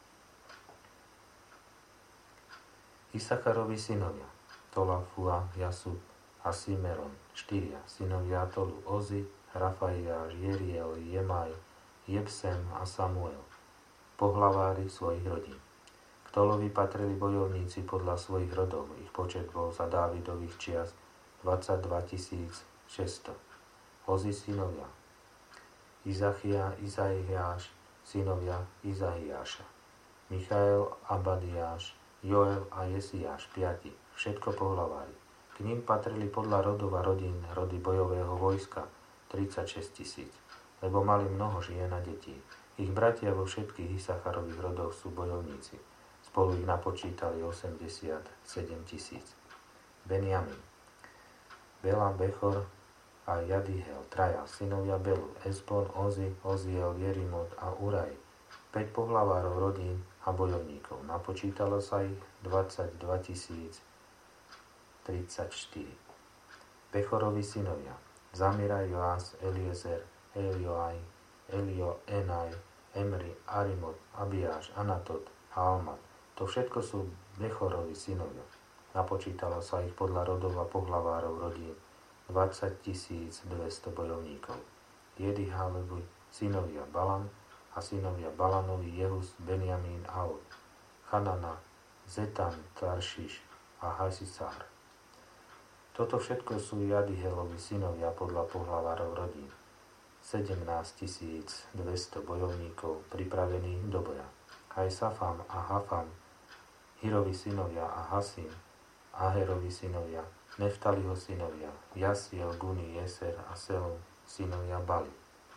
Isacharovi synovia, Tola, Fua, Jasub a Simeron, štyria, synovia Tolu, Ozi, Rafaiáš, Jeriel, Jemaj, Jebsem a Samuel, pohlavári svojich rodín. K Tolovi patrili bojovníci podľa svojich rodov, ich počet bol za Dávidových čias dvadsaťdva tisíc šesťsto. Ozi synovia, Izachia, Izaiáš, synovia Izaiáša, Michael, Abadiáš, Joel a Jesiáš, piati, všetko pohlavári. K ním patrili podľa rodov a rodín rody bojového vojska tridsaťšesť tisíc, lebo mali mnoho žien a detí. Ich bratia vo všetkých Isacharových rodoch sú bojovníci. Spolu ich napočítali osemdesiatsedem tisíc. Benjamin, Bela, Bechor a Jadihel, traja, synovia Belu, Esbon, Ozi, Oziel, Jerimot a Uraj, päť pohlavárov rodín a bojovníkov. Napočítalo sa ich dvadsaťdva tisíc tridsaťštyri. Bechorovi synovia, Zamira, Joás, Eliezer, Elioaj, Elioenaj, Emri, Arimot, Abiáš, Anatot a Almat. To všetko sú Bechorovi synovia. Napočítalo sa ich podľa rodov a pohlavárov rodín dvadsať tisíc dvesto bojovníkov. Jedihalevi synovia Balan a synovia Balanovi Jehus, Benjamín, Aud, Hanana, Zetan, Taršiš a Hasisár. Toto všetko sú Jadihelovi synovia podľa pohlavárov rodín. sedemnásť tisíc dvesto bojovníkov pripravených do boja. Aj Safam a Hafam, Hirovi synovia a Hasim, Aherovi synovia, Neftaliho synovia, Jasiel, Guni, Jeser a Selom, synovia Bali.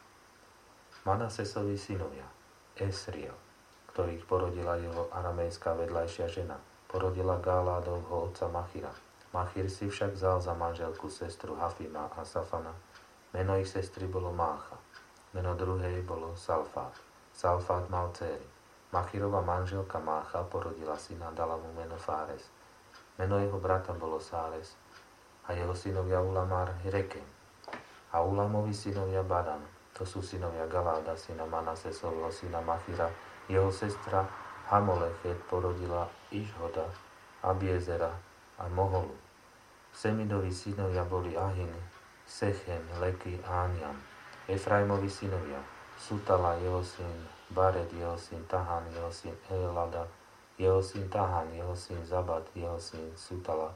Manasesovi synovia, Esriel, ktorých porodila jeho aramejská vedľajšia žena, porodila Gáládovho otca Machira. Machir si však vzal za manželku sestru Hafima a Safana. Meno ich sestry bolo Mácha. Meno druhej bolo Salfát. Salfát mal dcéry. Machirova manželka Mácha porodila syna, dala mu meno Fáres. Meno jeho brata bolo Sáres a jeho synovia Ulamár Rekem a Ulamovi synovia Badan. To sú synovia Galáda, syna Manasesovho, syna Machira. Jeho sestra Hamolechet porodila Išhoda, Abiezera a Moholu. Semidovi synovia boli Ahin, Sechem, Leky a Aniam. Efraimovi synovia Sutala, jeho syn Bared, jeho syn Tahan, jeho syn Elada, jeho syn Tahan, jeho syn Zabad, jeho syn Sutala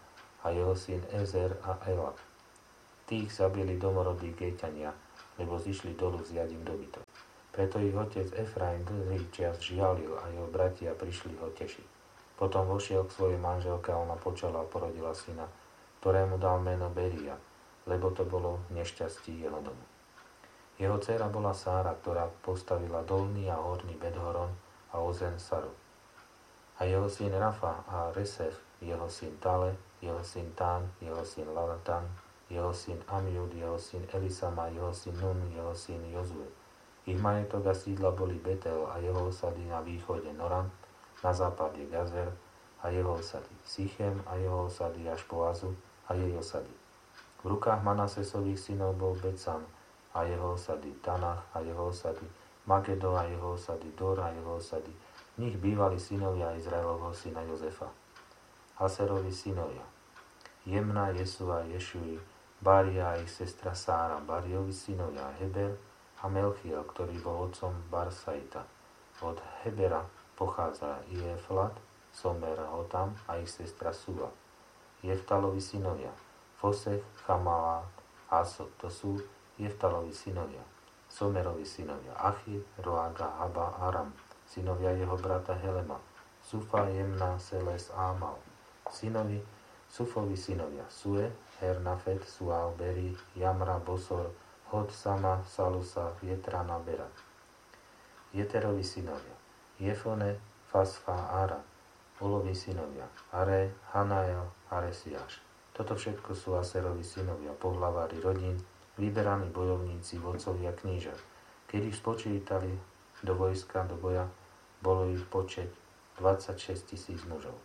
a jeho syn Ezer a Ela. Tých zabili domorodí Géťania, lebo zišli dolu vziať im dobytok. Preto ich otec Efraim dlhý čas žialil a jeho bratia prišli ho tešiť. Potom vošiel k svojej manželke a ona počala a porodila syna, ktorému dal meno Beria, lebo to bolo nešťastí jeho domu. Jeho dcéra bola Sára, ktorá postavila dolný a horný Bedhoron a Ozen Saru. A jeho syn Rafa a Resef, jeho syn Tale, jeho syn Tán, jeho syn Lalatan, jeho syn Amiud, jeho syn Elisama, jeho syn Nun, jeho syn Jozue. Ich majetok a sídla boli Betel a jeho osady na východe Noran, na západe Gazer a jeho osady Sichem a jeho osady až po Azu a jej osady. V rukách Manasesových synov bol Becam a jeho osady Tanach a jeho osady Magedo a jeho osady Dor a jeho osady. V nich bývali synovia Izraelovho syna Jozefa. Haserovi synovia Jemna, Jesua, Ješui, Baria a ich sestra Sára, Bariovi synovia Heber a Melchiel, ktorý bol otcom Barsaita. Od Hebera pochádza Jeflat, Somer, Hotam a ich sestra Sula. Jeftalovi synovia Fosech, Chamala, Asot, to sú Jeftalovi synovia. Somerovi synovia Achid, Roaga, Haba, Aram, synovia jeho brata Helema, Sufa, Jemna, Seles, Amal. Synovi Sufovi synovia Sue, Hernafet, Sual, Beri, Jamra, Bosor, Hod, Sama, Salusa, Jetrana, Bera. Jeterovi synovia Jefone, Fasfa, Ara. Olovi synovia Are, Hanael, Aresiáš. Toto všetko sú Aserovi synovia, pohlavári rodín, vyberaní bojovníci, vodcovia knížat. Keď ich spočítali do vojska, do boja, bolo ich počet dvadsaťšesť tisíc mužov.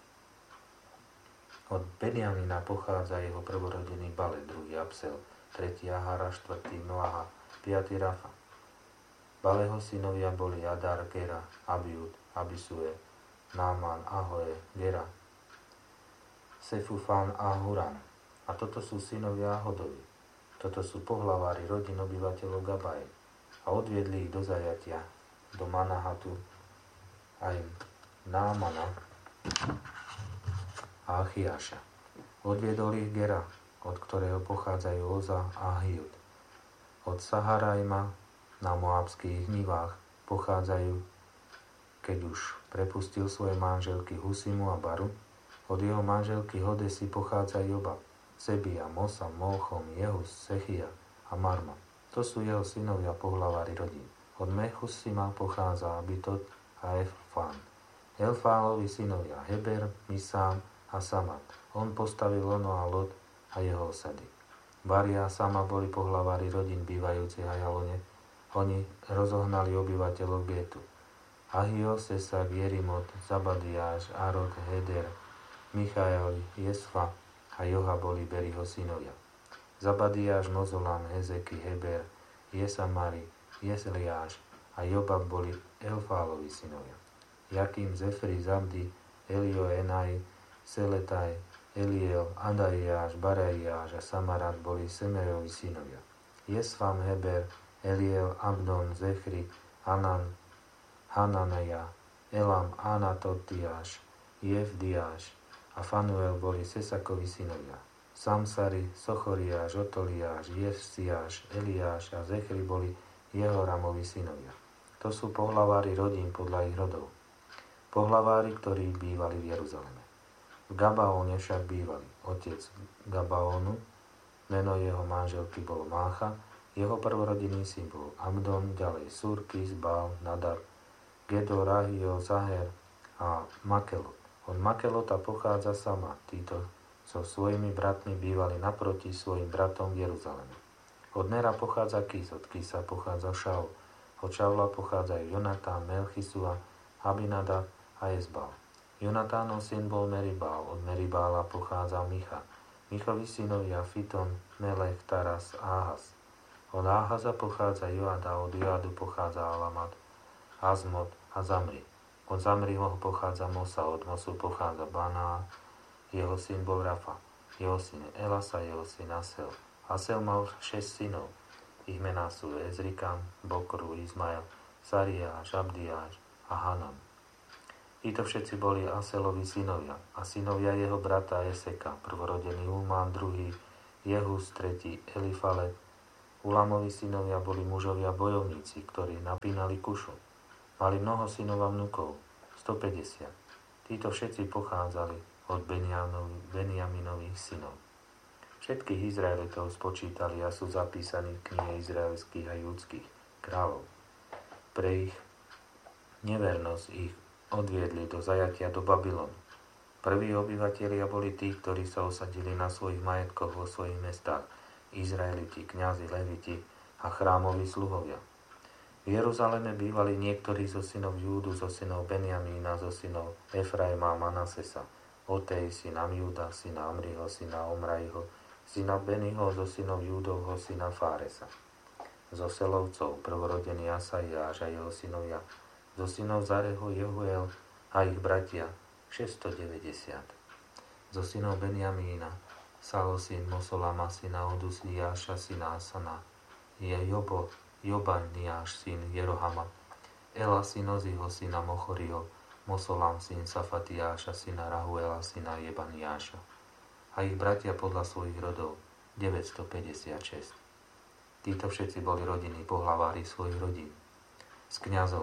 Od Benjamina pochádza jeho prvorodený Bale, druhý Absel, tretí Ahara, štvrtý Noaha, piaty Rafa. Baleho synovia boli Adar, Gera, Abiud, Abisue, Náman, Ahoe, Gera, Sefufán a Huram. A toto sú synovia Ahodovi. Toto sú pohlavári rodín obyvateľov Gabaje. A odviedli ich do zajatia, do Manahatu, aj Námana a Achiáša. Odviedol ich Gera, od ktorého pochádzajú Oza a Hiud. Od Saharajma na moabských nivách pochádzajú, keď už prepustil svoje manželky Husimu a Baru, od jeho manželky Hodesy pochádza Joba, Sebia, Mosa, Molchom, Jehus, Sechia a Marma. To sú jeho synovia pohlavári rodín. Od Mechusima pochádza Abitot a Elfán. Elfálovi synovia Heber, Misám a Samat. On postavil Ono a Lot a jeho osady. Baria a Sama boli pohlavári rodín bývajúcich v Ajalone. Oni rozohnali obyvateľov Gétu. Ahio, Sesak, Jerimot, Zabadiáš, Arod, Heder, Michael, Jesfa a Joha boli Beriho synovia. Zabadiáš, Mozolam, Hezeky, Heber, Jesamari, Jesliáš a Jobab boli Elfálovi synovia. Jakým, Zefri, Zabdi, Elio, Enaj, Seletaj, Eliel, Adaiáš, Baraiáš a Samarat boli Semerovi synovia. Jesfam, Heber, Eliel, Abdon, Zechri, Anan, Hananeja, Elam, Anatotiáš, Jevdiáš a Fanuel boli Sesakovi synovia. Samsari, Sochoriáš, Otoliáš, Jefsiáš, Eliáš a Zechri boli Jehoramovi synovia. To sú pohlavári rodín podľa ich rodov. Pohlavári, ktorí bývali v Jeruzaleme. V Gabaóne však bývali otec Gabaónu, meno jeho manželky bolo Mácha, jeho prvorodinný syn bol Amdon, ďalej Surkis, Bál, Nadab, Gedor, Ahio, Zaher a Makelot. Od Makelota pochádza Sama. Títo so svojimi bratmi bývali naproti svojim bratom v Jeruzaleme. Od Nera pochádza Kis, od Kisa pochádza Šaul. Od Šaula pochádzajú Jonatán, Melchisua, Abinadab a Ezbal. Jonatánov syn bol Meribál, od Meribála pochádza Micha. Michovi synovia Fiton, Melech, Taras, Áhaz. Od Áhaza pochádza Joada, od Joadu pochádza Alamat, Azmot a Zamri. Od Zamriho pochádza Mosa, od Mosu pochádza Baná, jeho syn bol Rafa, jeho syn Elasa, jeho syn Asel. Asel mal šesť synov. Ich mená sú Ezrikam, Bokru, Izmael, Sariáš, Abdiáš a Hanan. Títo všetci boli Aselovi synovia a synovia jeho brata Eseka, prvorodený Ulmán, druhý Jehus, tretí Elifalet. Ulamovi synovia boli mužovia bojovníci, ktorí napínali kušu. Mali mnoho synov a vnukov, stopäťdesiat. Títo všetci pochádzali od Benjaminových synov. Všetkých Izraelitov spočítali a sú zapísaní v knihe izraelských a judských kráľov. Pre ich nevernosť ich odviedli do zajatia do Babylonu. Prví obyvatelia boli tí, ktorí sa osadili na svojich majetkoch vo svojich mestách, Izraeliti, kňazi, leviti a chrámoví sluhovia. V Jeruzaleme bývali niektorí zo synov Júdu, zo synov Benjamína, zo synov Efraima a Manasesa, Otej, syn Amjúda, syna Amriho, syna Omrajho, syna Beniho, zo synov Júdovho, syna Fáresa. Zo Selovcov, prvorodený Asaiáš a jeho synovia, zo synov Zareho, Jehuel a ich bratia, šesťstodeväťdesiat. Zo synov Benjamína, Salo, syn Mosolama, syna Odusiáša, syna Asana, je Jobo, Jobaniáš, syn Jerohama, Ela, syn Oziho, syna Mochoriho, Mosolam, syn Safatiáša, syna Rahuela, syna Jebaniáša. A ich bratia podľa svojich rodov, deväťstopäťdesiatšesť. Títo všetci boli rodiny pohlavári svojich rodín. Z kňazov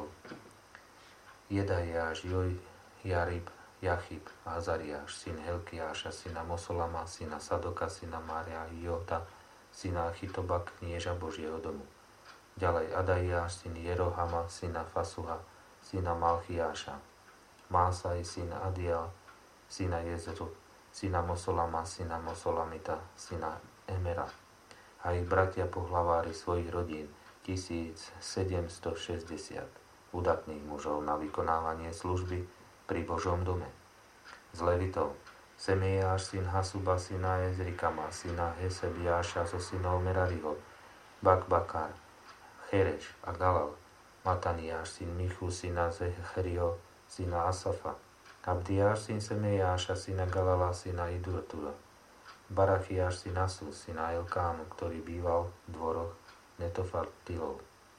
Jedajáš, Joj, Jarib, Jachib, Azariáš, syn Helkiáša, syna Mosolama, syna Sadoka, syna Mária, Jota, syna Achitoba, knieža Božieho domu. Ďalej Adajáš, syn Jerohama, syna Fasuha, syna Malchiáša, Másaj, syn Adiel, syna Jezru, syna Mosolama, syna Mosolamita, syna Emera. A ich bratia pohlavári svojich rodín, tisícsedemstošesťdesiat. Udatných mužov na vykonávanie služby pri Božom dome. Z Levitov Semeiáš, syn Hasuba, syna Ezrikama, syna Hesebiáša, zo synov Merariho, Bakbakar, Chereš a Galal, Mataniáš, syn Michu, syna Zechriho, syna Asafa, Abdiáš, syn Semeiáša, syna Galala, syna Idurtura, Barachiáš, syn Asu, syna Elkánu, ktorý býval v dvoroch Netofatilov.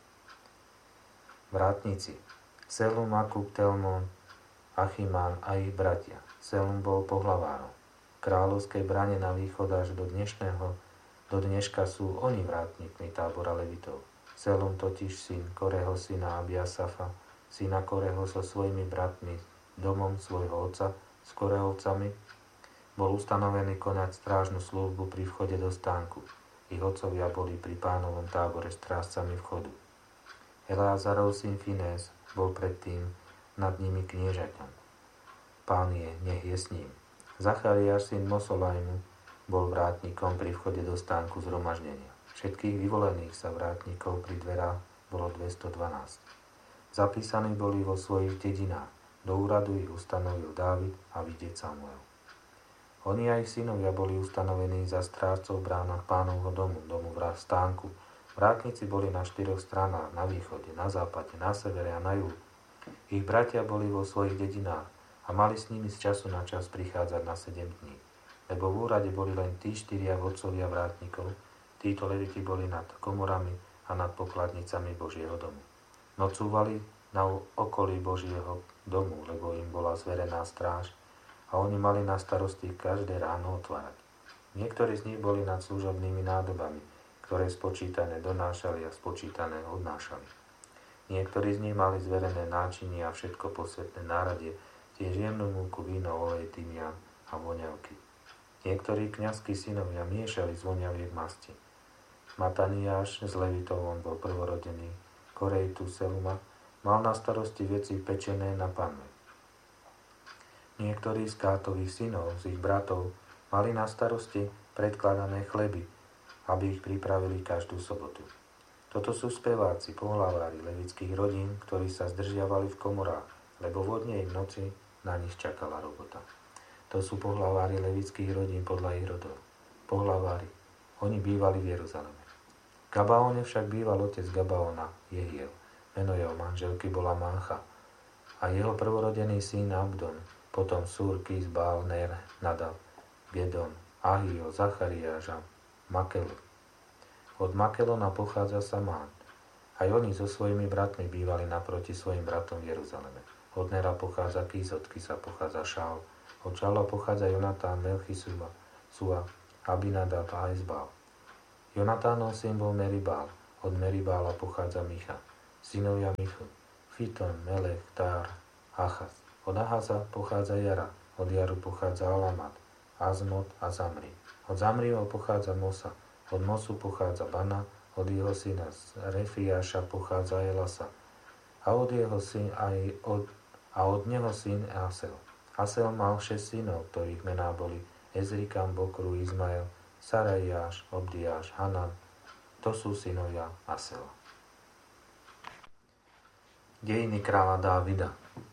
Vrátnici Selum, Akub, Telmon, Achimán a ich bratia. Selum bol pohlavárom. Kráľovskej brane na východ až do dnešného, do dneška sú oni vrátnikmi tábora Levitov. Selum totiž syn Koreho, syna Abiasafa, syna Koreho so svojimi bratmi, domom svojho otca, s Korehovcami, bol ustanovený konať strážnu službu pri vchode do stánku. Ich otcovia boli pri pánovom tábore strážcami vchodu. Eleazarov syn Finés bol predtým nad nimi kniežaťom. Pán je, nech je s ním. Zachariáš syn Mosolajmu bol vrátnikom pri vchode do stánku zhromaždenia. Všetkých vyvolených sa vrátnikov pri dverách bolo dvestodvanásť. Zapísaní boli vo svojich dedinách. Do úradu ich ustanovil Dávid a vidieť Samuel. Oni a ich synovia boli ustanovení za strážcov v bránach pánovho domu, domu v stánku. Vrátnici boli na štyroch stranách, na východe, na západe, na severe a na juhu. Ich bratia boli vo svojich dedinách a mali s nimi z času na čas prichádzať na sedem dní. Lebo v úrade boli len tí štyria vodcovia vrátnikov, títo leviti boli nad komorami a nad pokladnicami Božieho domu. Nocúvali na okolí Božieho domu, lebo im bola zverená stráž a oni mali na starosti každé ráno otvárať. Niektorí z nich boli nad služobnými nádobami, ktoré spočítané donášali a spočítané odnášali. Niektorí z nich mali zverené náčinie a všetko posvetné náradie, tiež jemnú múku, víno, olej, tymián a voňavky. Niektorí kňazskí synovia miešali z voňaviek masti. Mataniáš z Levitov, on bol prvorodený, Korejtu Seluma, mal na starosti veci pečené na panve. Niektorí z Kátových synov, z ich bratov, mali na starosti predkladané chleby, aby ich pripravili každú sobotu. Toto sú speváci, pohlavári levických rodín, ktorí sa zdržiavali v komorách, lebo vodne v noci na nich čakala robota. To sú pohlavári levických rodín podľa ich rodov. Pohlavári. Oni bývali v Jeruzaleme. V Gabaone však býval otec Gabaona, Jehiel. Meno jeho manželky bola Mácha. A jeho prvorodený syn Abdon, potom Súr, Kis, Bál, Ner, Nadab, Gedon, Ahio, Zachariáš a Makelu. Od Makelona pochádza Samán. Aj oni so svojimi bratmi bývali naproti svojim bratom v Jeruzaleme. Od Nera pochádza Kis, od Kisa pochádza Šaul. Od Šaula pochádza Jonatán, Melchisúa, Sua, Abinadab a Ezbál. Jonatánov syn bol Meribál. Od Meribála pochádza Micha. Synovia Michy, Fiton, Melech, Tár, Achaz. Od Achaza pochádza Jara. Od Jaru pochádza Alamat, Azmot a Zamri. Od Zamriho pochádza Mosa. Od Mosu pochádza Bana. Od jeho syna z Refiáša pochádza Elasa. A od jeho syn aj od, a od neho syn Asel. Asel mal šesť synov, ktorých mená boli Ezrikam, Bokru, Izmael, Sarajáš, Obdiáš, Hanan. To sú synovia Asela. Dejiny kráľa Dávida.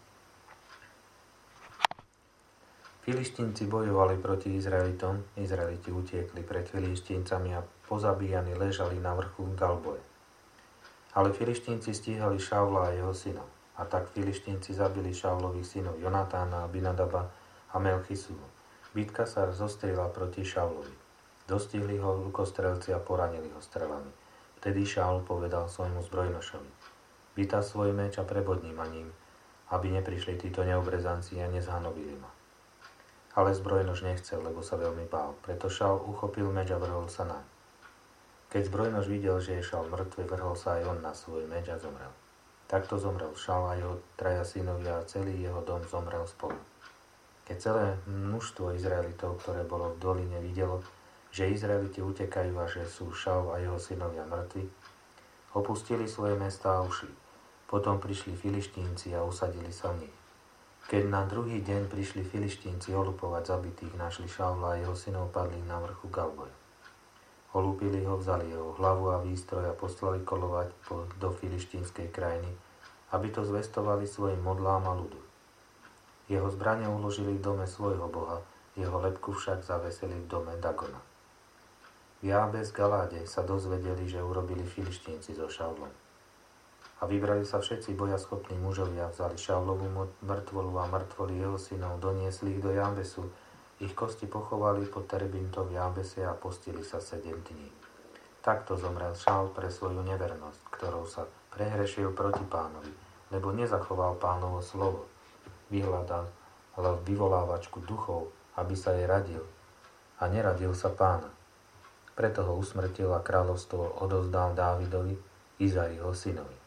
Filištínci bojovali proti Izraelitom, Izraeliti utiekli pred Filištíncami a pozabíjani ležali na vrchu Galboje. Ale Filištínci stíhali Šaula a jeho synov. A tak Filištínci zabili Šaulových synov Jonatána, Abinadaba a Melchisúu. Bitka sa zostrila proti Šaulovi. Dostihli ho lukostrelci a poranili ho strelami. Vtedy Šaul povedal svojmu zbrojnošovi: Vytaz svoj meč a prebodni ma ním, aby neprišli títo neobrezanci a nezhanobili ma. Ale zbrojnož nechcel, lebo sa veľmi bál. Preto Šaul uchopil meč a vrhol sa naň. Keď zbrojnož videl, že je Šaul mŕtvy, vrhol sa aj on na svoj meč a zomrel. Takto zomrel Šaul a jeho traja synovia a celý jeho dom zomrel spolu. Keď celé množstvo Izraelitov, ktoré bolo v doline, videlo, že Izraeliti utekajú a že sú Šaul a jeho synovia mŕtvi, opustili svoje mestá a ušli. Potom prišli Filištínci a usadili sa v nich. Keď na druhý deň prišli Filištínci olupovať zabitých, našli Šaula a jeho synov padli na vrchu Galboje. Olúpili ho, vzali jeho hlavu a výstroj a poslali kolovať po, do filištínskej krajiny, aby to zvestovali svojim modlám a ľudu. Jeho zbrane uložili v dome svojho boha, jeho lebku však zavesili v dome Dagona. V Jábes Galáde sa dozvedeli, že urobili Filištínci so Šaulom. A vybrali sa všetci bojaschopní mužovia, vzali Šaulovú mŕtvolu a mŕtvoly jeho synov, doniesli ich do Jábesu, ich kosti pochovali pod terebintom v Jábese a postili sa sedem dní. Takto zomrel Šaul pre svoju nevernosť, ktorou sa prehrešil proti Pánovi, lebo nezachoval Pánovo slovo. Vyhľadal vyvolávačku duchov, aby sa jej radil, a neradil sa Pána. Preto ho usmrtil a kráľovstvo odovzdal Dávidovi, Izaiho synovi.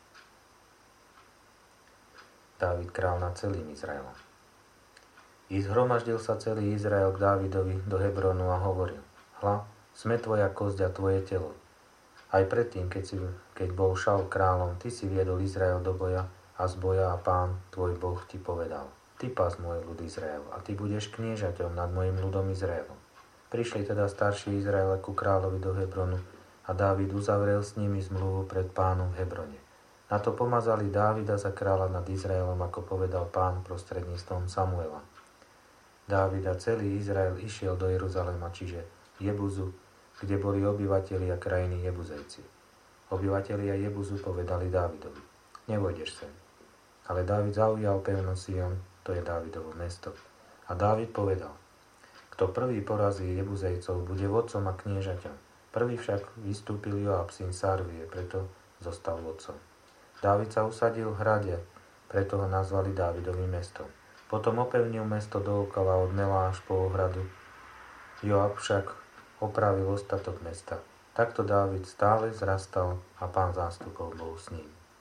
Dávid král nad celým Izraelom. I zhromaždil sa celý Izrael k Dávidovi do Hebronu a hovoril: Hľa, sme tvoja kosť a tvoje telo. Aj predtým, keď, si, keď bol Šaul kráľom, ty si viedol Izrael do boja a z boja a Pán, tvoj Boh, ti povedal: Ty pás môj ľud Izrael a ty budeš kniežaťom nad mojim ľudom Izraelom. Prišli teda starší Izraele ku kráľovi do Hebronu a Dávid uzavrel s nimi zmluvu pred Pánom v Hebrone. Na to pomazali Dávida za kráľa nad Izraelom, ako povedal Pán prostredníctvom Samuela. Dávid a celý Izrael išiel do Jeruzalema, čiže Jebuzu, kde boli obyvatelia krajiny Jebuzejci. Obyvatelia Jebuzu povedali Dávidovi: Nevojdeš sem. Ale Dávid zaujal pevno Sion, to je Dávidovo mesto. A Dávid povedal: Kto prvý porazí Jebuzejcov, bude vodcom a kniežaťom. Prvý však vystúpil Joab, syn Sarvie, preto zostal vodcom. Dávid sa usadil v hrade, preto ho nazvali Dávidovým mestom. Potom opevnil mesto dookola od Mela až po ohradu. Joab však opravil ostatok mesta. Takto Dávid stále zrastal a Pán zástupov bol s ním.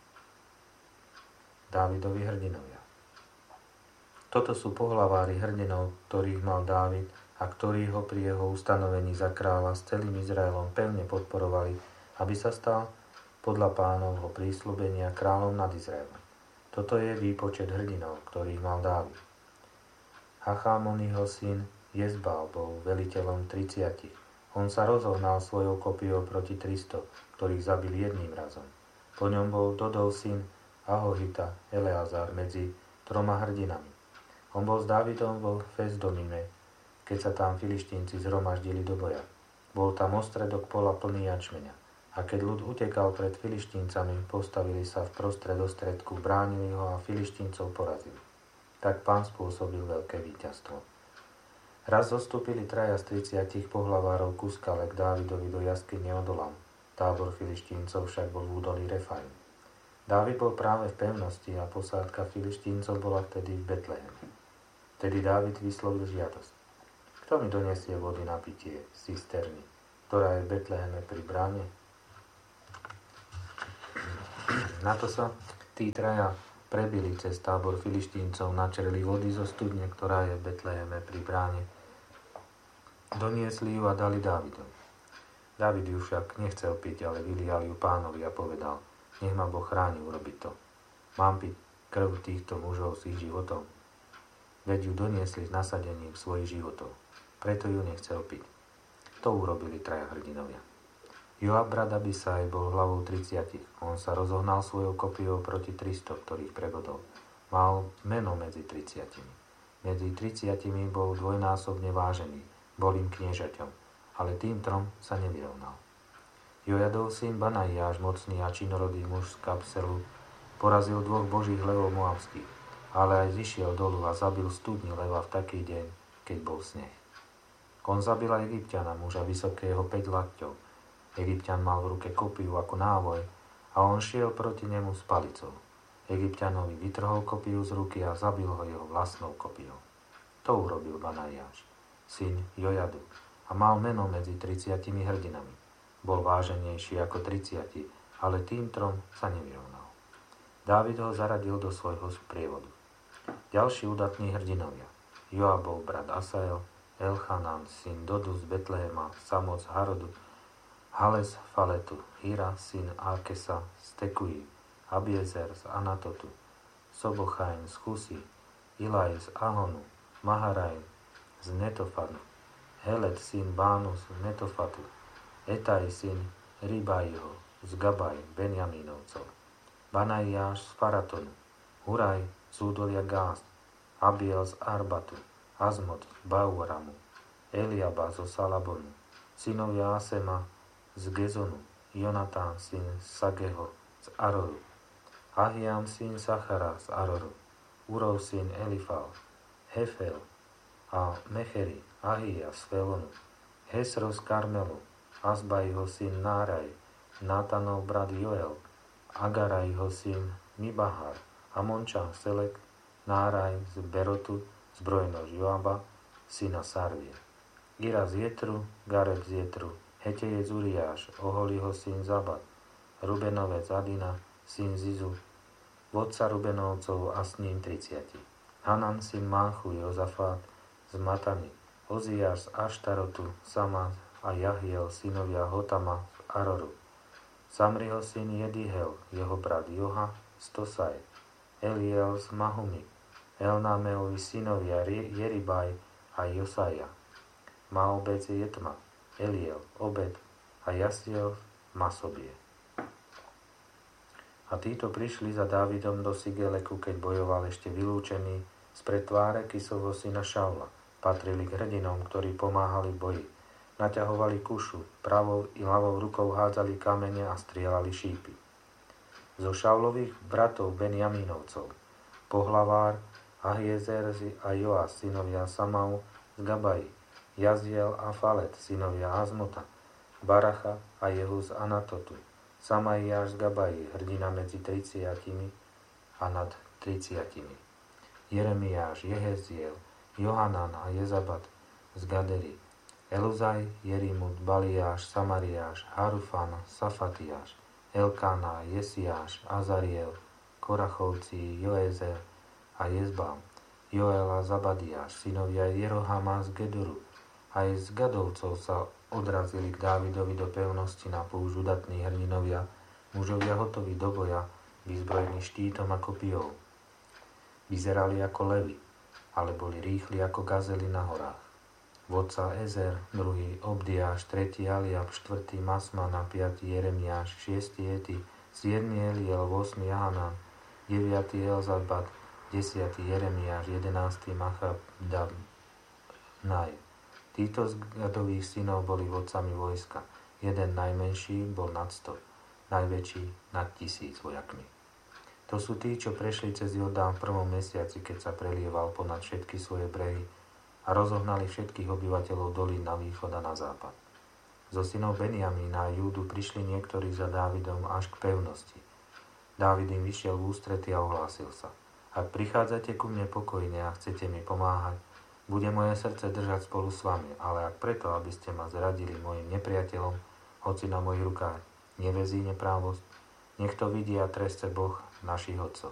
Dávidovi hrdinovia. Toto sú pohlavári hrdinov, ktorých mal Dávid a ktorí ho pri jeho ustanovení za kráľa s celým Izraelom pevne podporovali, aby sa stal podľa Pánovho prísľubenia kráľom nad Izraelom. Toto je výpočet hrdinov, ktorých mal Dávid. Hachámonyho syn Jezbál bol veliteľom tridsiatich. On sa rozohnal svojou kopiou proti tristo, ktorých zabil jedným razom. Po ňom bol Dodov syn Ahohita Eleazar medzi troma hrdinami. On bol s Dávidom vo Fesdomime, keď sa tam Filištínci zhromaždili do boja. Bol tam ostredok pola plný jačmeňa. A keď ľud utekal pred Filištíncami, postavili sa v prostred ostredku, bránili ho a Filištíncov porazili. Tak Pán spôsobil veľké víťazstvo. Raz zostúpili traja z tridsiatich pohlavárov ku skale k Dávidovi do jaskyne Odolam. Tábor Filištíncov však bol v údolí Refaim. Dávid bol práve v pevnosti a posádka Filištíncov bola vtedy v Betleheme. Vtedy Dávid vyslovil žiadosť. Kto mi donesie vody na pitie z cisterny, ktorá je v Betleheme pri bráne? Na to sa tí traja prebili cez tábor Filištíncov, načerli vody zo studne, ktorá je v Betleheme pri bráne. Doniesli ju a dali Dávidovi. Dávid ju však nechcel piť, ale vylial ju pánovi a povedal, nech ma Boh chráni urobiť to. Mám piť krv týchto mužov s ich životom. Veď ju doniesli s nasadením svojich životov. Preto ju nechcel piť. To urobili traja hrdinovia. Joab brat Abisaj bol hlavou tridsiatich. On sa rozohnal svojou kopiou proti tristo, ktorých prebodol. Mal meno medzi tridsiatimi. Medzi tridsiatimi bol dvojnásobne vážený. Bol im kniežaťom. Ale tým trom sa nevyrovnal. Jojadov syn Banaiáš, mocný a činorodý muž z Kapselu, porazil dvoch božích levov moabských, ale aj zišiel dolu a zabil studni leva v taký deň, keď bol sneh. On zabil aj Egypťana, muža vysokého päť lakťov. Egypťan mal v ruke kopiu ako návoj a on šiel proti nemu s palicou. Egypťanovi vytrhol kopiu z ruky a zabil ho jeho vlastnou kopiou. To urobil Banaiáš, syn Jojadu, a mal meno medzi tridsiatimi hrdinami. Bol váženejší ako tridsiati, ale tým trom sa nevyrovnal. Dávid ho zaradil do svojho sprievodu. Ďalší udatní hrdinovia. Joab bol brat Asael, Elchanan, syn Dodu z Betlehema, Samoc z Harodu, Hales Faletu, Hira, syn Akesa z Tekuji, Abiezer z Anatotu, Sobochajn z Chusy, Ilaj z Ahonu, Maharaj z Netofadu, Helet, syn Bánu z Netofatu, Etaj, syn Ribajho z Gabaj, Benjamínovcov, Banaiáš z Faratonu, Huraj z údolia Gáz, Abiel z Arbatu, Azmot z Bauramu, Eliaba zo Salabonu, synovia Asema z Gezonu, Jonatán, syn Sageho z Aroru, Ahiam, syn Sachara z Aroru, Urov, syn Elifal, Hefel a Mecheri, Ahia z Felonu, Hesro z Karmelu, Azbajho, syn Náraj, Nátanov brat Joel, Agarajho, syn Mibahar, Amončan Selek, Náraj z Berotu, zbrojnož Joaba, syna Sarvie, Ira z Jetru, Gareb z Jetru, Hetejec Uriáš, Oholiho, syn Zabat, Rubenovec Adina, syn Zizu, vodca Rubenovcov a s ním tridsiati, Hanan, syn Máchu, Jozafát z Matany, Oziáš z Aštarotu, Sama a Jahiel, synovia Hotama z Aroru, Samriho, syn Jedihel, jeho brat Joha z Tosaj, Eliel z Mahumi, Elnámeovi synovia Jeribaj a Josaja, Maobec Jetma, Eliel, Obed a Jasiel Masobie. A títo prišli za Dávidom do Sigeleku, keď bojoval ešte vylúčený spred tváre Kisovho syna Šaula. Patrili k hrdinom, ktorí pomáhali v boji. Naťahovali kušu, pravou i ľavou rukou hádzali kamene a strieľali šípy. Zo Šaulových bratov Benjamínovcov, pohlavár Ahiezer a Joás, synovia Samau z Gabaji, Jaziel a Falet, synovia Azmota, Baracha a Jehu z Anatotu, Samaiáš z Gabaji, hrdina medzi tridsiatimi a nad tridsiatimi, Jeremiáš, Jeheziel, Johanan a Jezabat z Gaderi, Eluzaj, Jerimut, Baliáš, Samariáš, Harufan, Safatiáš, Elkána, Jesiáš, Azariel, Korachovci, Joezer a Jezbám, Joel a Zabadiáš, synovia Jerohama z Gedoru. Aj z Gadovcov sa odrazili k Dávidovi do pevnosti na púž udatní hrdinovia, mužovia hotoví do boja, vyzbrojení štítom a kopijou. Vyzerali ako levy, ale boli rýchli ako gazely na horách. Vodca Ezer, druhý Obdiáš, tretí Aliab, štvrtý Masmana, piatý Jeremiáš, šiestý Eti, siedmy Eliel, osmy Jahanan, deviatý Elzabat, desiatý Jeremiáš, jedenásty Machabdab, Naj. Títo z Gadových synov boli vodcami vojska. Jeden najmenší bol nad sto, najväčší nad tisíc vojakmi. To sú tí, čo prešli cez Jordán v prvom mesiaci, keď sa prelieval ponad všetky svoje brehy a rozohnali všetkých obyvateľov dolín na východ a na západ. Zo synov Benjamína a Júdu prišli niektorí za Dávidom až k pevnosti. Dávid im vyšiel v ústrety a ohlásil sa. Ak prichádzate ku mne pokojne a chcete mi pomáhať, bude moje srdce držať spolu s vami, ale ak preto, aby ste ma zradili mojim nepriateľom, hoci na mojich rukách nevezí neprávosť, nech to vidí a trestce Boh našich otcov.